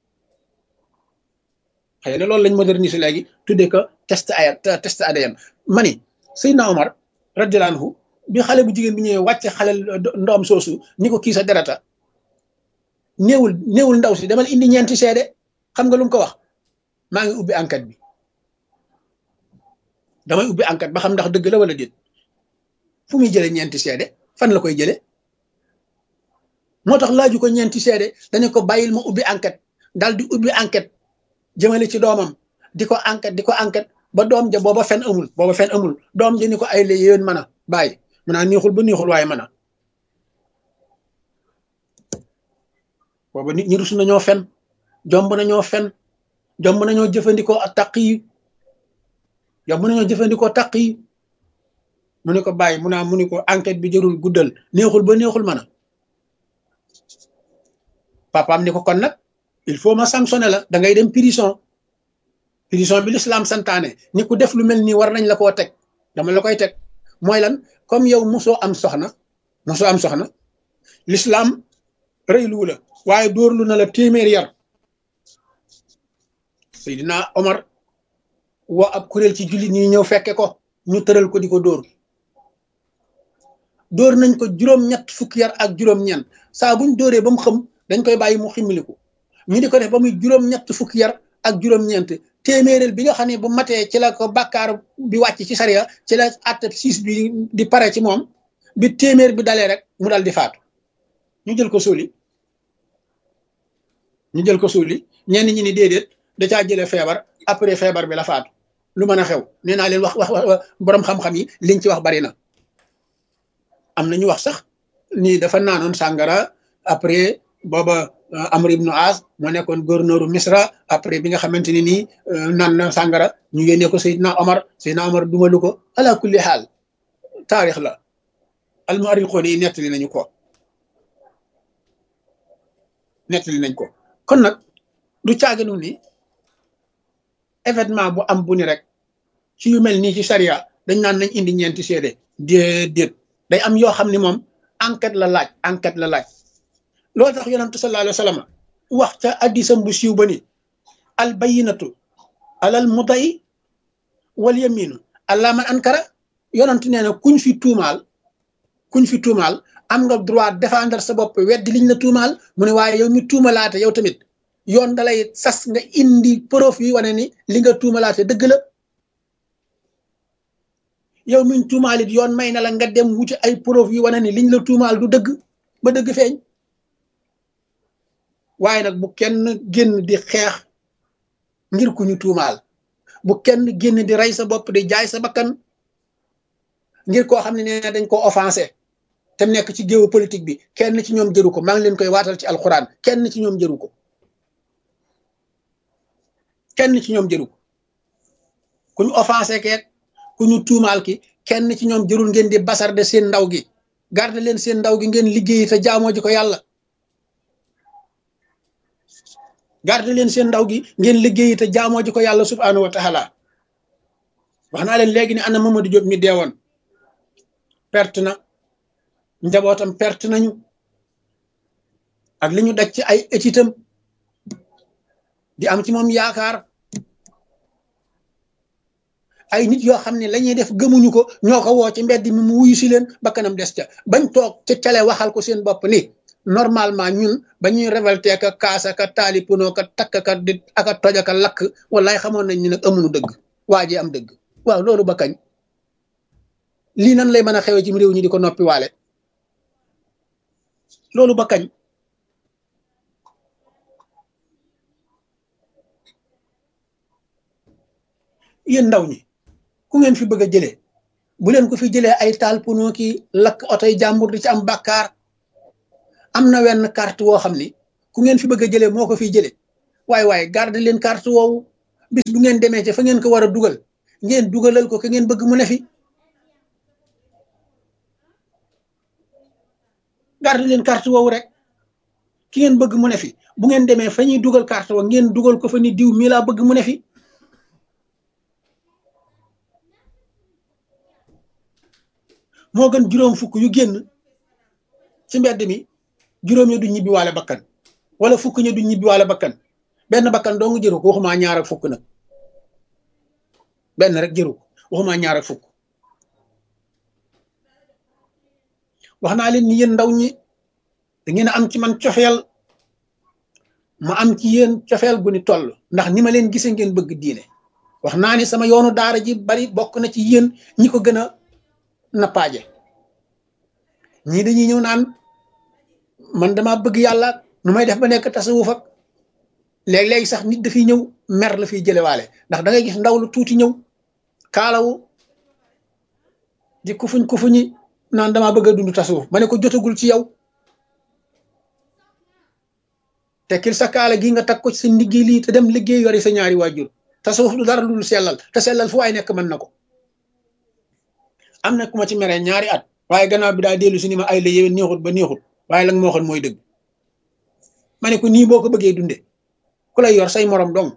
xëy na loolu lañ moderniser léegi tuddee ko test ADN mani Seydina Omar radiyallahu anhu bi xale bu jigéen bi ñëwee wàcce xale ndoom soosu ni ko kii sa derata néewul ndaw si demal indi ñeenti seede xam nga lu mu ko wax maa ngi ubbi enquête bi damay ubbi enquête ba xam ndax dëgg la wala déet fu muy jëlee ñeenti seede fan la koy jëlee moo tax laaju ko ñeenti seede dañu ko bàyyil ma ubbi enquête daal di ubbi enquête jëmale ci doomam di ko enquête ba doom ja booba fen amul doom ja ni ko ay la yéen mën a bàyyi mu naa neexul ba neexul waaye mën a booba nit ñi rus nañoo fen jomb nañoo jëfandikoo ak taq yi mu ne ko bàyyi mu ni ko enquête bi jërul guddal neexul ba neexul mën a papaam ni ko kon nag il faut ma sanctionner la da ngay dem prison bi l'islam santaane ni ku def lu mel nii war nañ la koo teg dama la koy teg mooy lan comme yow mosoo am soxna l'islam rëyluwu la waaye dóorlu na la téeméer yar Seydina Omar woo ab kuréel ci jullit ñi ñëw fekke ko ñu tëral ko di ko dóor nañ ko juróom-ñett fukki yar ak juróom-ñeent saa buñ dóoree ba mu xëm dañ koy bàyyi mu ximmiliku ñu di ko def ba muy juróom-ñett fukki yar ak juróom-ñeent téeméeréel bi nga xam ne bu matee ci la ko bàkkaar bi wàcc ci sariya ci la àtte siis bi di pare ci moom bi téeméer bi dalee rek mu dal di faatu ñu jël ko suuli ñenn ñi ni déedéet da caa jëlee feebar après feebar bi la faatu lu mën a xew nee naa leen wax borom xam-xam yi liñ ci wax bari na am na ñu wax sax ni dafa naanoon sàngara après booba Amr ibnu As moo nekkoon gouverneuru Misra après bi nga xamante ni nii naan na sàngara ñu yónnee ko Seydina Omar dumalu ko ala kulli xaal taarix la almuarixoon yi nettali nañ ko kon nag du caaginu ni événement bu am bu ni rek ci yu mel nii ci charia dañ naan nañ indi ñeenti seede déedéet day am yoo xam ni moom enquête la laaj loolu tax yonentu sallallahu alayhi wa sallam wax ca addisam bu siiw ba ni al bayinatu alal muday wal yaminu allah man ankara yonentu nee na kuñ fi tuumaal am nga droit défendre sa bopp weddi liñ la tuumaal mu ne waaye yow mi tuumalaate yow tamit yoon dalay sas nga indi preuve yi wane ni li nga tuumalaate dëgg la yow miñ tuumaalit yoon may na la nga dem wuti ay preuve yi wane ni liñ la tuumaal du dëgg ba dëgg feeñ waaye nag bu kenn génn di xeex ngir ku ñu tuumaal bu kenn génn di rey sa bopp di jaay sa bakkan ngir koo xam ne nee dañ ko offensé te nekk ci géopolitique bi kenn ci ñoom jëru ko maa ngi leen koy waatal ci alxuraan kenn ci ñoom jëru ko ku ñu offensé keek ku ñu tuumaal ki kenn ci ñoom jërul ngeen di basarde seen ndaw gi garde leen seen ndaw gi ngeen liggéey te jaamoo ji ko yàlla subhaanahu wa taala wax naa leen léegi ni ana Mamadou Diop mi deewoon perte na njabootam perte nañu ak li ñu daj ci ay étitam di am ci moom yaakaar ay nit yoo xam ne la ñuy def gëmuñu ko ñoo ko woo ci mbedd mi mu wuyu si leen ba kanam des ca bañ toog ca cale waxal ko seen bopp ni normalement ñun ba ñuy révolté ka kaasa ka taali puno ka takk ka di aka toj aka lakk wallaay xamoon nañ ni nag amuñu dëgg waa ji am dëgg waaw loolu ba kañ lii nan lay mën a xewee ci réew ñi di ko noppi waale loolu ba kañ yéen ndaw ñi ku ngeen fi bëgg a jëlee bu leen ko fi jëlee ay taal puno ki lakk otoy jàmbur di ci am bàkkaar am na wenn carte woo xam ni ku ngeen fi bëgg a jëlee moo ko fiy jëlee waaye garde leen carte woowu bis bu ngeen demee ca fa ngeen ko war a dugal ngeen dugalal ko ka ngeen bëgg mu ne fi garde leen carte woowu rek ki ngeen bëgg mu ne fi bu ngeen demee fa ñuy dugal carte wa ngeen dugal ko fa ni diw mii laa bëgg mu ne fi moo gën juróom fukk yu génn ci mbedd mi juróom ya du ñibbi waale bakkan wala fukk ña du ñibbi waale bakkan benn bakkan doo nga jëru ko waxumaa ñaar ak fukk nag benn rek jëru ko waxumaa ñaar ak fukk wax naa leen ni yéen ndaw ñi da ngeen a am ci man cofeel ma am ci yéen cofeel gu ni toll ndax ni ma leen gisee ngeen bëgg diine wax naa ni sama yoonu daara ji bari bokk na ci yéen ñi ko gën a nappaaje ñii dañuy ñëw naan man dama bëgg yàlla nu may def ba nekk tasawuf ak léeg-léegi sax nit dafiy ñëw mer la fiy jëlewaale ndax da ngay gis ndaw lu tuuti ñëw kaalawu di kufuñi naan dama bëgg a dund tasawuf ma ne ko jotagul ci yow tekkil sa kaala gi nga tag ko ci sa liggéey lii te dem liggéey yori sa ñaari waajur tasawuf du dara dul sellal te sellal fu waay nekk mën na ko am na ku ma ci meree ñaari at waaye gannaaw bi daa dellu si ni ma ay la yéwén neexut ba neexut waaye la nga ma waxoon mooy dëgg ma ne ko nii boo ko bëggee dunde ku lay yor say morom dong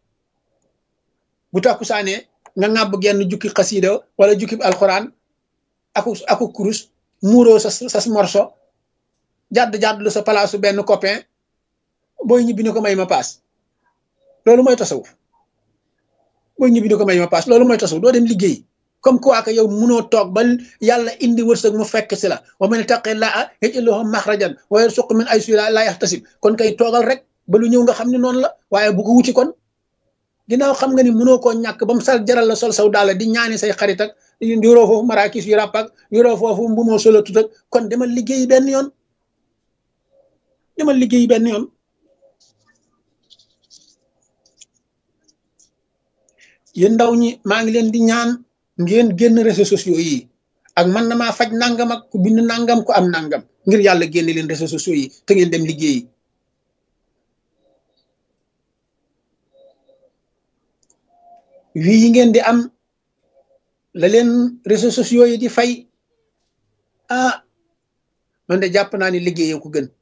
bu takku saanee nga ŋàbb genn jukki xasiida wala jukki alxuraan aku kurus muuroo sa morso jàdd lu sa palaasu benn copain booy ñibbi ni ko may ma paas loolu mooy tasawuf booy ñibbi ni ko may ma paas loolu mooy tasawuf doo dem liggéey comme quoi que yow munoo toog ba yàlla indi wërsëg mu fekk si la wa man ittaqillaaha yaj'al lahu maxrajan wa yarzuqhu min haysu laa yaxtasib kon kay toogal rek ba lu ñëw nga xam ne noonu la waaye bu ko wuti kon ginnaaw xam nga ni munoo koo ñàkk ba mu sal jaral la sol saw daal di ñaani say xarit ak yoroo foofu marakis yu ràpp ak yoroo foofu mbumoo solo tut ak kon demal liggéey benn yoon demal liggéey benn yoon yéen ndaw ñi maa ngi leen di ñaan ngeen génn réseaux sociaux yi ak man na maa faj nangam ak ku bind nangam ku am nangam ngir yàlla génne leen réseaux sociaux yi te ngeen dem liggéeyi wii yi ngeen di am la leen réseaux sociaux yi di fay man de jàpp naa ni liggéeyee ko gën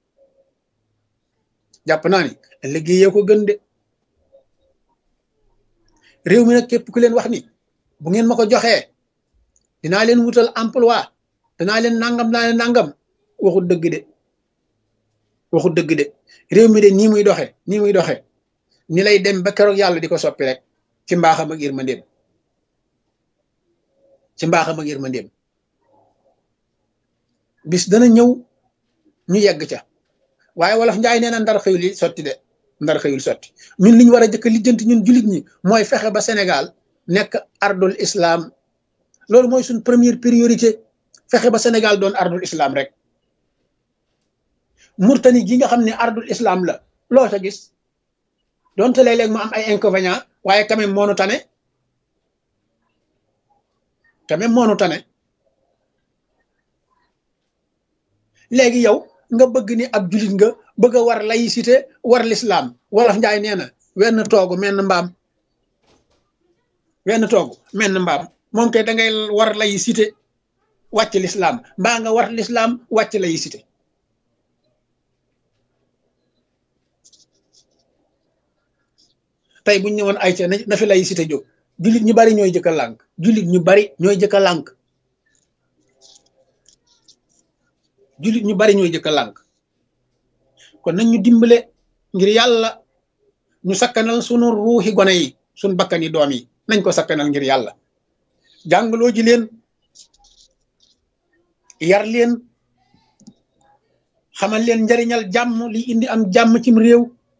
jàpp naa ni liggéeyee ko gën de réew mi nag képp ku leen wax ni bu ngeen ma ko joxee dinaa leen wutal emploi danaa leen nangam waxut dëgg de réew mi de nii muy doxe ni lay dem ba keroog yàlla di ko soppi rek ci mbaaxam ak yërmandeem bis dana ñëw ñu yegg ca waaye wolof njaay nee na ndar xëyul yi sotti de ndar xëyul sotti ñun li ñu war a jëkk lijjanti ñun jullit ñi mooy fexe ba Sénégal nekk ardul islam loolu mooy suñ première priorité fexe ba Sénégal doon ardul islam rek Murtani gi nga xam ne ardul islam la loo sa gis donte léeg-léeg mu am ay inconvénients waaye quand même moonu tane léegi yow nga bëgg ni ab jullit nga bëgg a war laïcité war l'islam wolof njaay nee na wenn toogu menn mbaam moom kay da ngay war laïcité wàcc l'islam mbaa nga war l'islam wàcc laïcité tey buñ ñëwoon ay ca na fi laïcité jóg jullit ñu bari ñooy jëkk a lànk jullit ñu bari ñooy jëkk a lànk kon nañ ñu dimbale ngir yàlla ñu sakkanal sunu ruuxi gone yi sunu bakkani doom yi nañ ko sakkanal ngir yàlla jàngaloo ji leen yar leen xamal leen njariñal jàmm li indi am jàmm cim réew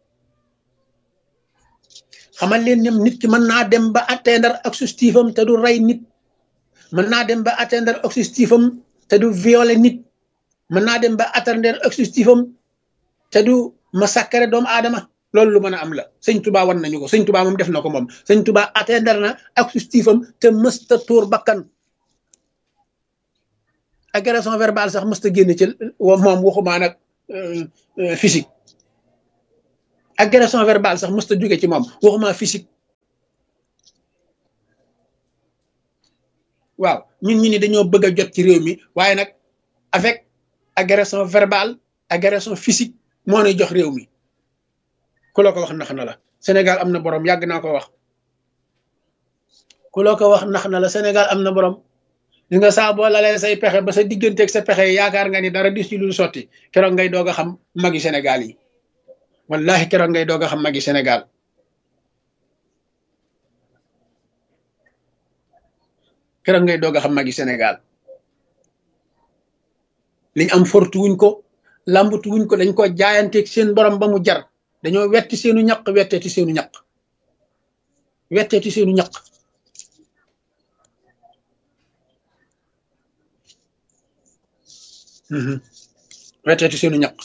xamal leen ñoom nit ki mën naa dem ba atteindre objectif am te du rey nit mën naa dem ba atteindre objectif am te du violer nit mën naa dem ba atteindre objectif am te du massacrer doomu aadama loolu lu mën a am la sëñ Touba wan nañu ko sëñ Touba moom def na ko moom sëñ Touba atteindre na objectif am te mësta tuur bakkan agression verbale sax mësta génn ci moom waxumaa nag physique agression verbale sax mësta jóge ci moom waxuma physique. waaw ñun ñi ni dañoo bëgg a jot ci réew mi waaye nag avec agression verbale agression physique moo nuy jox réew mi ku la ko wax nax na la Sénégal am na borom yàgg naa ko wax ku la ko wax nax na la Sénégal am na borom li nga saa boo lalee say pexe ba sa digganteeg sa pexe yaakaar nga ni dara dis ci lu sotti keroog ngay doog a xam magi Sénégal yi wallahi keroog ngay doog a xam magi Sénégal keroog ngay doog a xam magi Sénégal liñ am fortu wuñ ko làmbatu wuñ ko dañ ko jaayanteeg seen borom ba mu jar dañoo wetti seenu ñaq wetteeti seenu ñaq wetteeti seenu ñaq wetteeti seenu ñaq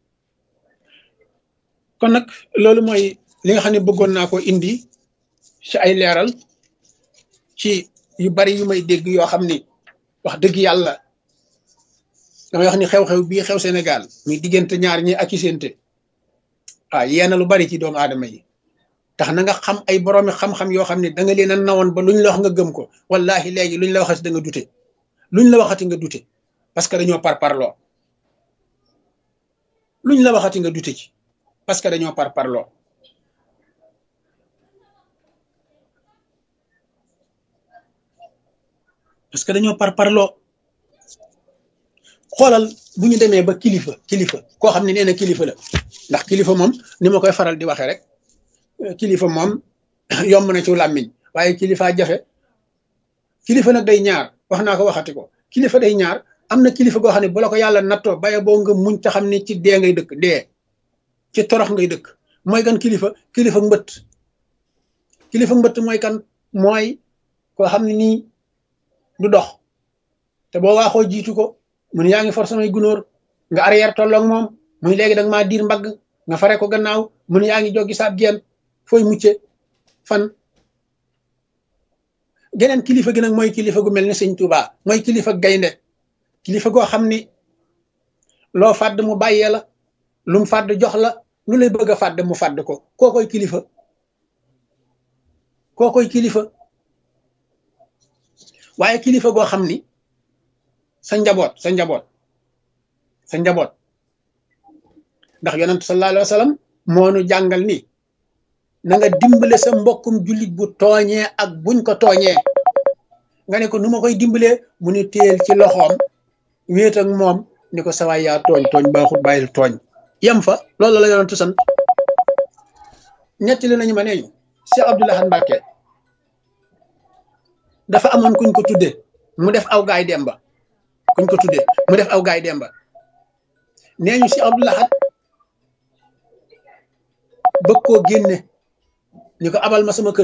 kon nag loolu mooy li nga xam ne bëggoon naa ko indi ci ay leeral ci yu bari yu may dégg yoo xam ni wax dëgg yàlla damay wax ni xew-xew bii xew Sénégal muy diggante ñaar ñi ak i séente waaw yeena lu bari ci doomu aadama yi tax na nga xam ay boroomi xam-xam yoo xam ne da nga leen a nawoon ba luñ la wax nga gëm ko wallahi léegi luñ la waxati da nga dute luñ la waxati nga dute parce que dañoo parparloo luñ la waxati nga dute ci parce que dañoo parparloo parce que dañoo parparloo xoolal bu ñu demee ba kilifa koo xam ne nee na kilifa la ndax kilifa moom ni ma koy faral di waxee rek kilifa moom yomb na ci làmmiñ waaye kilifa jafe kilifa nag day ñaar wax naa ko waxati ko kilifa day ñaar am na kilifa goo xam ne bu la ko yàlla nattoo baye boo nga muñ te xam ne ci dee ngay dëkk dee ci torox ngay dëkk mooy kan kilifa mbëtt mooy kan mooy koo xam ne nii du dox te boo waaxoo jiitu ko mun yaa ngi for samay gunóor nga arrière tolloog moom muy léegi da nga maa diir mbagg nga fare ko gannaaw mun yaa ngi joggi saab geen fooy mucce fan geneen kilifa gi nag mooy kilifa gu mel ni sëñ Tuuba mooy kilifa gaynde kilifa goo xam ni loo fàdd mu bàyyee la lu mu fàdd jox la lu lay bëgg a fàdd mu fàdd ko kookoy kilifa waaye kilifa goo xam ni sa njaboot ndax yonent sallallahu alayhi wa sallam moo nu jàngal ni na nga dimbale sa mbokkum jullit bu tooñee ak buñ ko tooñee nga ne ko nu ma koy dimbalee mu ni téel ci loxoom wéet ak moom ni ko sawaay yaa tooñ baaxul bàyyil tooñ yem fa loolu la yonentu sant ñetti li nañu ma neeñu Cheikh Abdoul Ahad Mbacké dafa amoon kuñ ko tudde mu def aw gaay demba nee ñu Cheikh Abdoul Ahad bëgg koo génne ni ko abal ma sama kër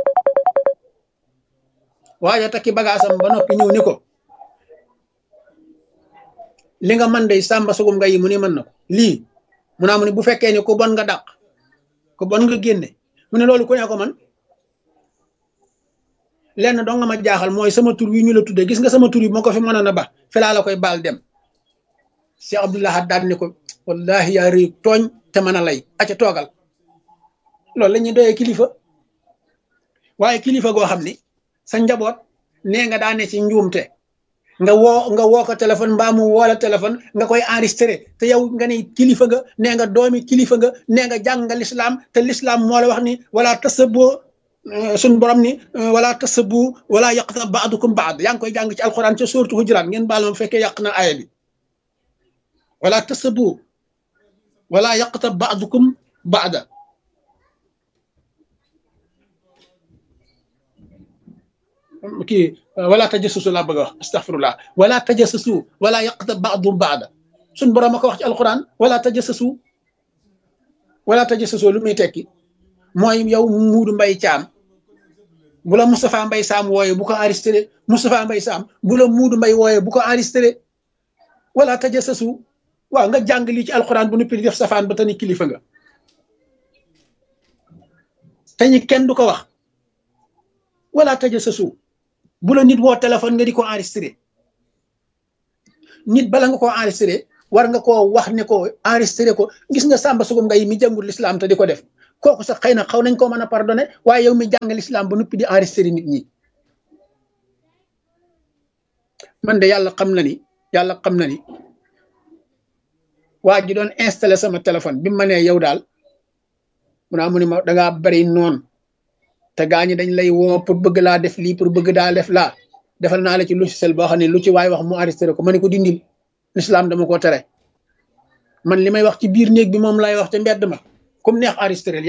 waaye takki bagaasam ba noppi ñëw ni ko li nga man day sàmba sugum nga yi mu ni mën na ko lii mu naa mu ne bu fekkee ni ku bon nga dàq ku bon nga génne mu ne loolu ku ne ko man lenn doo nga ma jaaxal mooy sama tur wi ñu la tudde gis nga sama tur yi moo ko fi mënoon a ba felaa la koy baal dem Cheikh Abdoul Ahad daal ni ko wallahi yaa rëy tooñ te mën a lay aca toogal loolu la ñuy doyee kilifa waaye kilifa goo xam ni sa njaboot nee nga daane ci njuumte nga woo ko téléphone mbaa mu woo la téléphone nga koy enregistré te yow nga ne kilifa nga nee nga doomi kilifa nga nee nga jàng nga lislaam te lislaam moo la wax ni wala tasabbu suñ borom ni wala tasabbu wala yaqta ba'dukum ba'd yaa ngi koy jàng ci alquran ca sourate Hujurat ngeen baal ma fekkee yàq na aaya bi wala tasabbu wala yaqta ba'dukum ba'da kii wala tajassusu laa bëgg a wax astaghfirullah wala tajassusu wala yaqta ba'dum ba'da suñ borom a ko wax ci alquran wala tajassusu lu muy tekki mooy yow Muudu Mbay Caam bu la Moustapha Mbay Saam wooye bu ko enregistré Moustapha Mbay Saam bu la Muudu Mbay wooye bu ko enregistré wala tajassusu waaw nga jàng lii ci alquran bu nuppi di def safaan ba tani kilifa nga te ñi kenn du ko wax wala tajassusu bu la nit woo téléphone nga di ko enregistré nit bala nga koo enregistré war nga koo wax ne ko enregistré ko gis nga Samba Sugum Ngay mi jàngul l'islam te di ko def kooku sax xëy na xaw nañ koo mën a pardonné waaye yow mi jàng l'islam ba noppi di enregistré nit ñi man de yàlla xam na ni waa ji doon installé sama téléphone bi ma nee yow daal mu ne ma dangaa bari noon te gaa ñi dañ lay woo pour bëgg laa def lii pour bëgg daa def laa defal naa la ci logiciel boo xam ne lu ci waay wax mu enregistré ko ma ne ko dindil l'islam dama ko tere man li may wax ci biir néeg bi moom lay wax te mbedd ma comme neex enregistré